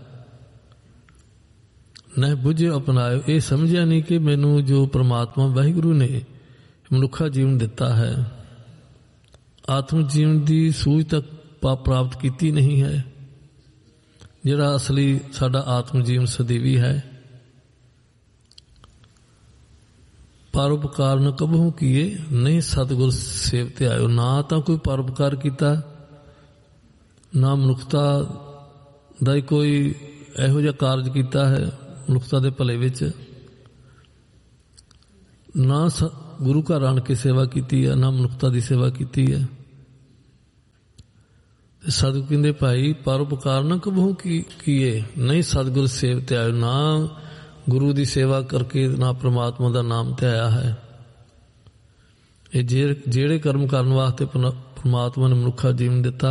ਨਹਿ ਬੁੱਝਿਓ ਅਪਨਾਇਓ, ਇਹ ਸਮਝਿਆ ਨਹੀਂ ਕਿ ਮੈਨੂੰ ਜੋ ਪਰਮਾਤਮਾ ਵਾਹਿਗੁਰੂ ਨੇ ਮਨੁੱਖਾ ਜੀਵਨ ਦਿੱਤਾ ਹੈ, ਆਤਮ ਜੀਵਨ ਦੀ ਸੂਝ ਤੱਕ ਪ੍ਰਾਪਤ ਕੀਤੀ ਨਹੀਂ ਹੈ। ਜਿਹੜਾ ਅਸਲੀ ਸਾਡਾ ਆਤਮ ਜੀਵਨ ਸਦੀਵੀ ਹੈ। ਪਰਉਪਕਾਰ ਨ ਕਬਹੂ ਕੀਏ, ਨਹੀਂ ਸਤਿਗੁਰ ਸੇਵ ਤੇ ਆਇਓ। ਨਾ ਤਾਂ ਕੋਈ ਪਰਉਪਕਾਰ ਕੀਤਾ, ਨਾ ਮਨੁੱਖਤਾ ਦਾ ਹੀ ਕੋਈ ਇਹੋ ਜਿਹਾ ਕਾਰਜ ਕੀਤਾ ਹੈ ਮਨੁੱਖਤਾ ਦੇ ਭਲੇ ਵਿੱਚ, ਨਾ ਗੁਰੂ ਘਰ ਆਣ ਕੇ ਸੇਵਾ ਕੀਤੀ ਹੈ, ਨਾ ਮਨੁੱਖਤਾ ਦੀ ਸੇਵਾ ਕੀਤੀ ਹੈ। ਸਾਧੂ ਕਹਿੰਦੇ ਭਾਈ ਪਰਉਪਕਾਰ ਨਾ ਕਬਹੂ ਕੀਏ, ਨਹੀਂ ਸਤਿਗੁਰ ਸੇਵ ਤੇ ਆਇਓ। ਨਾ ਗੁਰੂ ਦੀ ਸੇਵਾ ਕਰਕੇ, ਨਾ ਪ੍ਰਮਾਤਮਾ ਦਾ ਨਾਮ ਤੇ ਆਇਆ ਹੈ। ਇਹ ਜਿਹੜੇ ਕਰਮ ਕਰਨ ਵਾਸਤੇ ਪਰਮਾਤਮਾ ਨੇ ਮਨੁੱਖਾ ਜੀਵਨ ਦਿੱਤਾ,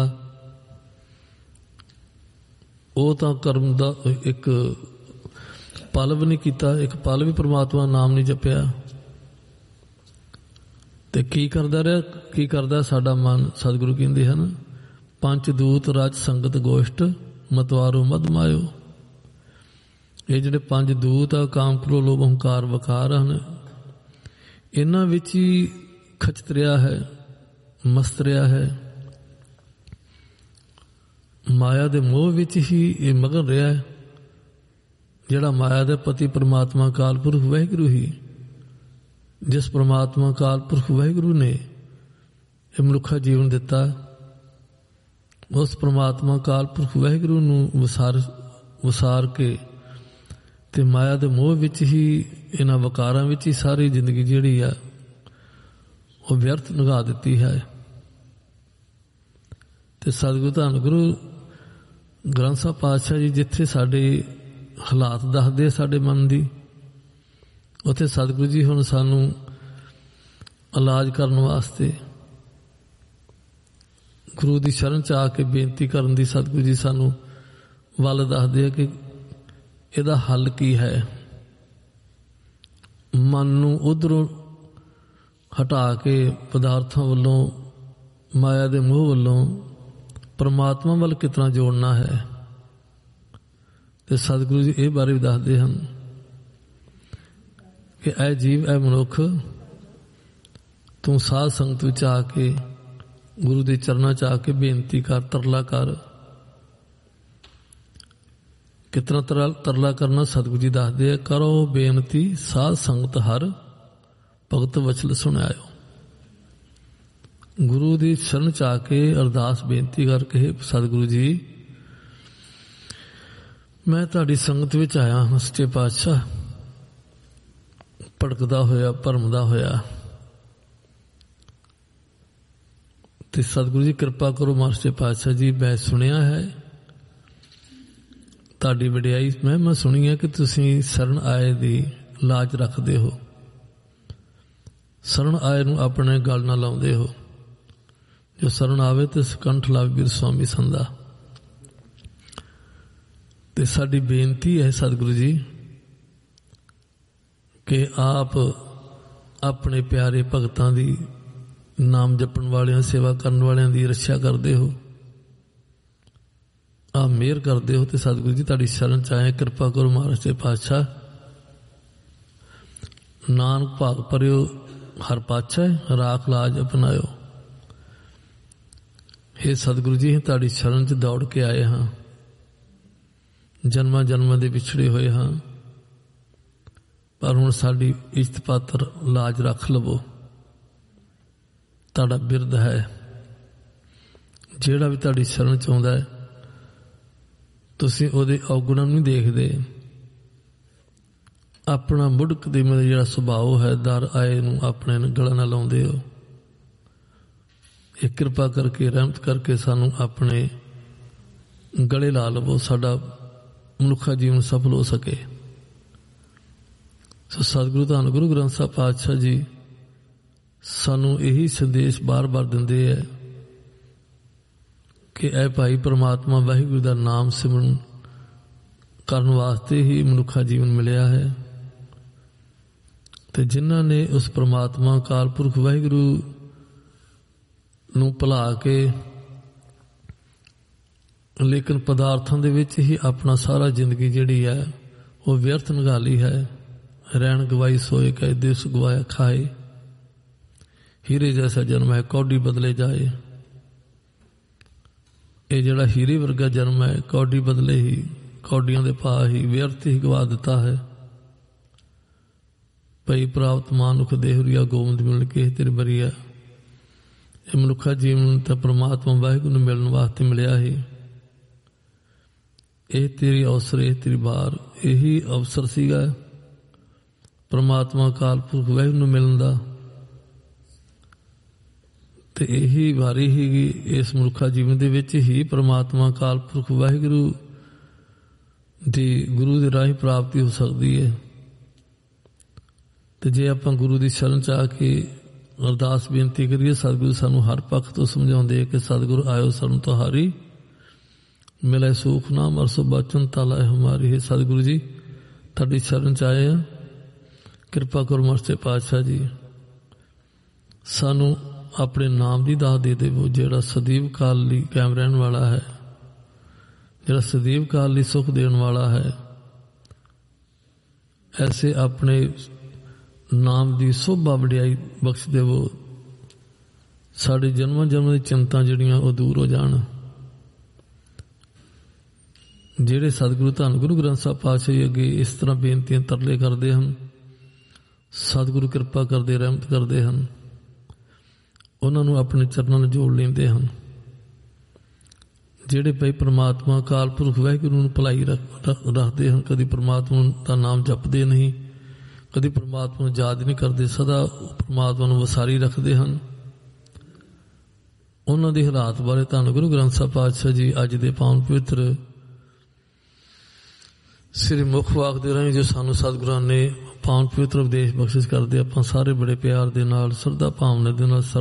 ਉਹ ਤਾਂ ਕਰਮ ਦਾ ਇੱਕ ਪਲ ਵੀ ਨਹੀਂ ਕੀਤਾ, ਇੱਕ ਪਲ ਵੀ ਪਰਮਾਤਮਾ ਨਾਮ ਨਹੀਂ ਜਪਿਆ। ਤੇ ਕੀ ਕਰਦਾ ਰਿਹਾ, ਕੀ ਕਰਦਾ ਸਾਡਾ ਮਨ? ਸਤਿਗੁਰੂ ਕਹਿੰਦੇ ਹਨ ਪੰਜ ਦੂਤ ਰਾਜ ਸੰਗਤ ਗੋਸ਼ਟ ਮਤਵਾਰੋ ਮਦ ਮਾਇਓ। ਇਹ ਜਿਹੜੇ ਪੰਜ ਦੂਤ ਆ, ਕਾਮ ਕ੍ਰੋਧ ਲੋਭ ਹੰਕਾਰ ਵਿਕਾਰ ਹਨ, ਇਹਨਾਂ ਵਿੱਚ ਹੀ ਖਚਤ ਰਿਹਾ ਹੈ, ਮਸਤ ਰਿਹਾ ਹੈ। ਮਾਇਆ ਦੇ ਮੋਹ ਵਿੱਚ ਹੀ ਇਹ ਮਗਨ ਰਿਹਾ ਹੈ। ਜਿਹੜਾ ਮਾਇਆ ਦੇ ਪਤੀ ਪਰਮਾਤਮਾ ਅਕਾਲ ਪੁਰਖ ਵਾਹਿਗੁਰੂ ਹੀ, ਜਿਸ ਪਰਮਾਤਮਾ ਅਕਾਲ ਪੁਰਖ ਵਾਹਿਗੁਰੂ ਨੇ ਇਹ ਮਨੁੱਖਾ ਜੀਵਨ ਦਿੱਤਾ, ਉਸ ਪਰਮਾਤਮਾ ਅਕਾਲ ਪੁਰਖ ਵਾਹਿਗੁਰੂ ਨੂੰ ਵਿਸਾਰ ਵਿਸਾਰ ਕੇ ਤੇ ਮਾਇਆ ਦੇ ਮੋਹ ਵਿੱਚ ਹੀ, ਇਹਨਾਂ ਵਿਕਾਰਾਂ ਵਿੱਚ ਹੀ ਸਾਰੀ ਜ਼ਿੰਦਗੀ ਜਿਹੜੀ ਆ ਉਹ ਵਿਅਰਥ ਲੰਘਾ ਦਿੱਤੀ ਹੈ। ਤੇ ਸਤਿਗੁਰੂ ਧੰਨ ਗੁਰੂ ਗ੍ਰੰਥ ਸਾਹਿਬ ਪਾਤਸ਼ਾਹ ਜੀ ਜਿੱਥੇ ਸਾਡੇ ਹਾਲਾਤ ਦੱਸਦੇ ਸਾਡੇ ਮਨ ਦੀ, ਉੱਥੇ ਸਤਿਗੁਰੂ ਜੀ ਹੁਣ ਸਾਨੂੰ ਇਲਾਜ ਕਰਨ ਵਾਸਤੇ ਗੁਰੂ ਦੀ ਸ਼ਰਨ ਚ ਆ ਕੇ ਬੇਨਤੀ ਕਰਨ ਦੀ ਸਤਿਗੁਰੂ ਜੀ ਸਾਨੂੰ ਵੱਲ ਦੱਸਦੇ ਆ ਕਿ ਇਹਦਾ ਹੱਲ ਕੀ ਹੈ। ਮਨ ਨੂੰ ਉਧਰੋਂ ਹਟਾ ਕੇ ਪਦਾਰਥਾਂ ਵੱਲੋਂ, ਮਾਇਆ ਦੇ ਮੋਹ ਵੱਲੋਂ ਪਰਮਾਤਮਾ ਵੱਲ ਕਿਤਨਾ ਜੋੜਨਾ ਹੈ। ਤੇ ਸਤਿਗੁਰੂ ਜੀ ਇਹ ਬਾਰੇ ਵੀ ਦੱਸਦੇ ਹਨ ਕਿ ਇਹ ਜੀਵ, ਇਹ ਮਨੁੱਖ, ਤੂੰ ਸਾਧ ਸੰਗਤ ਵਿੱਚ ਆ ਕੇ ਗੁਰੂ ਦੇ ਚਰਨਾਂ 'ਚ ਆ ਕੇ ਬੇਨਤੀ ਕਰ, ਤਰਲਾ ਕਰ। ਕਿਤਨਾ ਤਰਲਾ ਕਰਨਾ ਸਤਿਗੁਰੂ ਜੀ ਦੱਸਦੇ ਆ, ਕਰੋ ਬੇਨਤੀ ਸਾਧ ਸੰਗਤ ਹਰ ਭਗਤ ਵਚਨ ਸੁਣਾਇਓ। ਗੁਰੂ ਦੀ ਸ਼ਰਨ 'ਚ ਆ ਕੇ ਅਰਦਾਸ ਬੇਨਤੀ ਕਰਕੇ, ਸਤਿਗੁਰੂ ਜੀ ਮੈਂ ਤੁਹਾਡੀ ਸੰਗਤ ਵਿੱਚ ਆਇਆ ਹਾਂ ਸੱਚੇ ਪਾਤਸ਼ਾਹ, ਭੜਕਦਾ ਹੋਇਆ, ਭਰਮਦਾ ਹੋਇਆ, ਤੇ ਸਤਿਗੁਰੂ ਜੀ ਕਿਰਪਾ ਕਰੋ ਮਹਾਰਾਜ ਪਾਤਸ਼ਾਹ ਜੀ, ਮੈਂ ਸੁਣਿਆ ਹੈ ਤੁਹਾਡੀ ਵਡਿਆਈ, ਮੈਂ ਮੈਂ ਸੁਣੀ ਹੈ ਕਿ ਤੁਸੀਂ ਸ਼ਰਨ ਆਏ ਦੀ ਲਾਜ ਰੱਖਦੇ ਹੋ, ਸ਼ਰਨ ਆਏ ਨੂੰ ਆਪਣੇ ਗਲ ਨਾਲ ਲਾਉਂਦੇ ਹੋ, ਜੋ ਸ਼ਰਨ ਆਵੇ ਤੇ ਸਕੰਠ ਲਾਵੇ ਵੀਰ ਸੁਆਮੀ ਸੰਦਾ। ਤੇ ਸਾਡੀ ਬੇਨਤੀ ਹੈ ਸਤਿਗੁਰੂ ਜੀ ਕਿ ਆਪ ਆਪਣੇ ਪਿਆਰੇ ਭਗਤਾਂ ਦੀ, ਨਾਮ ਜਪਣ ਵਾਲਿਆਂ, ਸੇਵਾ ਕਰਨ ਵਾਲਿਆਂ ਦੀ ਰੱਖਿਆ ਕਰਦੇ ਹੋ, ਆਪ ਮਿਹਰ ਕਰਦੇ ਹੋ। ਤੇ ਸਤਿਗੁਰੂ ਜੀ ਤੁਹਾਡੀ ਸ਼ਰਨ 'ਚ ਆਏ, ਕਿਰਪਾ ਕਰੋ ਮਹਾਰਾਜ ਦੇ ਪਾਤਸ਼ਾਹ, ਨਾਨਕ ਭਾਗ ਭਰਿਓ ਹਰ ਪਾਤਸ਼ਾਹ, ਰਾਖ ਲਾਜ ਅਪਣਾਇਓ। ਹੇ ਸਤਿਗੁਰੂ ਜੀ, ਤੁਹਾਡੀ ਸ਼ਰਨ 'ਚ ਦੌੜ ਕੇ ਆਏ ਹਾਂ, ਜਨਮਾਂ ਜਨਮਾਂ ਦੇ ਵਿਛੜੇ ਹੋਏ ਹਾਂ, ਪਰ ਹੁਣ ਸਾਡੀ ਇੱਜ਼ਤ ਪਾਤਰ ਲਾਜ ਰੱਖ ਲਵੋ। ਤੁਹਾਡਾ ਬਿਰਧ ਹੈ, ਜਿਹੜਾ ਵੀ ਤੁਹਾਡੀ ਸ਼ਰਨ 'ਚ ਆਉਂਦਾ ਹੈ ਤੁਸੀਂ ਉਹਦੇ ਔਗੁਣਾਂ ਨੂੰ ਨਹੀਂ ਦੇਖਦੇ, ਆਪਣਾ ਮੁੜਕ ਦੇ ਮੇਰਾ ਜਿਹੜਾ ਸੁਭਾਅ ਹੈ, ਦਰ ਆਏ ਨੂੰ ਆਪਣੇ ਗਲਾਂ ਨਾਲ ਲਾਉਂਦੇ ਹੋ। ਇਹ ਕਿਰਪਾ ਕਰਕੇ, ਰਹਿਮਤ ਕਰਕੇ ਸਾਨੂੰ ਆਪਣੇ ਗਲੇ ਲਾ ਲਵੋ, ਸਾਡਾ ਮਨੁੱਖਾ ਜੀਵਨ ਸਫਲ ਹੋ ਸਕੇ। ਸੋ ਸਤਿਗੁਰੂ ਧੰਨ ਗੁਰੂ ਗ੍ਰੰਥ ਸਾਹਿਬ ਪਾਤਸ਼ਾਹ ਜੀ ਸਾਨੂੰ ਇਹੀ ਸੰਦੇਸ਼ ਬਾਰ-ਬਾਰ ਦਿੰਦੇ ਹੈ ਕਿ ਇਹ ਭਾਈ ਪ੍ਰਮਾਤਮਾ ਵਾਹਿਗੁਰੂ ਦਾ ਨਾਮ ਸਿਮਰਨ ਕਰਨ ਵਾਸਤੇ ਹੀ ਮਨੁੱਖਾ ਜੀਵਨ ਮਿਲਿਆ ਹੈ, ਤੇ ਜਿਨ੍ਹਾਂ ਨੇ ਉਸ ਪ੍ਰਮਾਤਮਾ ਅਕਾਲ ਪੁਰਖ ਵਾਹਿਗੁਰੂ ਨੂੰ ਭੁਲਾ ਕੇ ਲੇਕਿਨ ਪਦਾਰਥਾਂ ਦੇ ਵਿੱਚ ਹੀ ਆਪਣਾ ਸਾਰਾ ਜ਼ਿੰਦਗੀ ਜਿਹੜੀ ਹੈ ਉਹ ਵਿਅਰਥ ਨਿਗਾਲੀ ਹੈ। ਰਹਿਣ ਗਵਾਈ ਸੋਏ ਕਹੇ ਦਿਵਸ ਗਵਾਇਆ ਖਾਏ, ਹੀਰੇ ਜੈਸਾ ਜਨਮ ਹੈ ਕੌਡੀ ਬਦਲੇ ਜਾਏ। ਇਹ ਜਿਹੜਾ ਹੀਰੇ ਵਰਗਾ ਜਨਮ ਹੈ, ਕੌਡੀ ਬਦਲੇ ਹੀ, ਕੌਡੀਆਂ ਦੇ ਭਾਅ ਹੀ, ਵਿਅਰਥ ਹੀ ਗਵਾ ਦਿੱਤਾ ਹੈ। ਭਈ ਪ੍ਰਾਪਤ ਮਾਨੁਖ ਦੇਹੁਰੀਆ ਗੋਬਿੰਦ ਮਿਲ ਕੇ ਤੇਰੇ ਬਰੀਆ। ਇਹ ਮਨੁੱਖਾ ਜੀਵਨ ਤਾਂ ਪ੍ਰਮਾਤਮਾ ਵਾਹਿਗੁਰੂ ਨੂੰ ਮਿਲਣ ਵਾਸਤੇ ਮਿਲਿਆ ਹੀ। ਇਹ ਤੇਰੀ ਅਵਸਰ, ਇਹ ਤੇਰੀ ਵਾਰ, ਇਹੀ ਅਵਸਰ ਸੀਗਾ ਪ੍ਰਮਾਤਮਾ ਅਕਾਲ ਪੁਰਖ ਵਾਹਿਗੁਰੂ ਨੂੰ ਮਿਲਣ ਦਾ, ਤੇ ਇਹੀ ਵਾਰੀ ਹੀ ਇਸ ਮਨੁੱਖਾ ਜੀਵਨ ਦੇ ਵਿੱਚ ਹੀ ਪ੍ਰਮਾਤਮਾ ਅਕਾਲ ਪੁਰਖ ਵਾਹਿਗੁਰੂ ਦੀ ਗੁਰੂ ਦੇ ਰਾਹੀਂ ਪ੍ਰਾਪਤੀ ਹੋ ਸਕਦੀ ਹੈ। ਤੇ ਜੇ ਆਪਾਂ ਗੁਰੂ ਦੀ ਸ਼ਰਨ 'ਚ ਆ ਕੇ ਅਰਦਾਸ ਬੇਨਤੀ ਕਰੀਏ, ਸਤਿਗੁਰੂ ਸਾਨੂੰ ਹਰ ਪੱਖ ਤੋਂ ਸਮਝਾਉਂਦੇ ਕਿ ਸਤਿਗੁਰੂ ਆਇਓ ਸ਼ਰਨ ਤੁਹਾਰੀ, ਮਿਲੇ ਸੁਖ ਨਾਮ ਅਰਸੋ ਬਚਨ ਤਾਲਾ ਹਮਾਰੀ। ਹੈ ਸਤਿਗੁਰੂ ਜੀ ਤੁਹਾਡੀ ਸ਼ਰਨ 'ਚ ਆਏ ਆ, ਕਿਰਪਾ ਕਰੋ ਮਰਸੇ ਪਾਤਸ਼ਾਹ ਜੀ, ਸਾਨੂੰ ਆਪਣੇ ਨਾਮ ਦੀ ਦਾਤ ਦੇ ਦੇਵੋ, ਜਿਹੜਾ ਸਦੀਵ ਕਾਲ ਲਈ ਕਾਇਮ ਰਹਿਣ ਵਾਲਾ ਹੈ, ਜਿਹੜਾ ਸਦੀਵ ਕਾਲ ਲਈ ਸੁਖ ਦੇਣ ਵਾਲਾ ਹੈ। ਐਸੇ ਆਪਣੇ ਨਾਮ ਦੀ ਸੋਭਾ ਵਡਿਆਈ ਬਖਸ਼ ਦੇਵੋ, ਸਾਡੇ ਜਨਮਾਂ ਜਨਮਾਂ ਦੀ ਚਿੰਤਾ ਜਿਹੜੀਆਂ ਉਹ ਦੂਰ ਹੋ ਜਾਣ। ਜਿਹੜੇ ਸਤਿਗੁਰੂ ਧੰਨ ਗੁਰੂ ਗ੍ਰੰਥ ਸਾਹਿਬ ਪਾਤਸ਼ਾਹ ਜੀ ਅੱਗੇ ਇਸ ਤਰ੍ਹਾਂ ਬੇਨਤੀਆਂ ਤਰਲੇ ਕਰਦੇ ਹਨ, ਸਤਿਗੁਰੂ ਕਿਰਪਾ ਕਰਦੇ, ਰਹਿਮਤ ਕਰਦੇ ਹਨ, ਉਹਨਾਂ ਨੂੰ ਆਪਣੇ ਚਰਨਾਂ ਨਾਲ ਜੋੜ ਲੈਂਦੇ ਹਨ। ਜਿਹੜੇ ਭਾਈ ਪ੍ਰਮਾਤਮਾ ਅਕਾਲ ਪੁਰਖ ਵਾਹਿਗੁਰੂ ਨੂੰ ਭੁਲਾਈ ਰੱਖਦੇ ਹਨ, ਕਦੀ ਪ੍ਰਮਾਤਮਾ ਦਾ ਨਾਮ ਜਪਦੇ ਨਹੀਂ, ਕਦੀ ਪ੍ਰਮਾਤਮਾ ਨੂੰ ਯਾਦ ਨਹੀਂ ਕਰਦੇ, ਸਦਾ ਪ੍ਰਮਾਤਮਾ ਨੂੰ ਵਸਾਰੀ ਰੱਖਦੇ ਹਨ, ਉਹਨਾਂ ਦੇ ਹਾਲਾਤ ਬਾਰੇ ਧੰਨ ਗੁਰੂ ਗ੍ਰੰਥ ਸਾਹਿਬ ਪਾਤਸ਼ਾਹ ਜੀ ਅੱਜ ਦੇ ਪਾਵਨ ਪਵਿੱਤਰ ਸ੍ਰੀ ਮੁਖ ਵਾਕ ਦੇ ਰਾਹੀਂ ਜੋ ਸਾਨੂੰ ਸਤਿਗੁਰਾਂ ਨੇ ਪਾਵਨ ਪਵਿੱਤਰ ਉਪਦੇਸ਼ ਬਖਸ਼ਿਸ਼ ਕਰਦੇ, ਆਪਾਂ ਸਾਰੇ ਬੜੇ ਪਿਆਰ ਦੇ ਨਾਲ, ਸ਼ਰਧਾ ਭਾਵਨਾ ਦੇ ਨਾਲ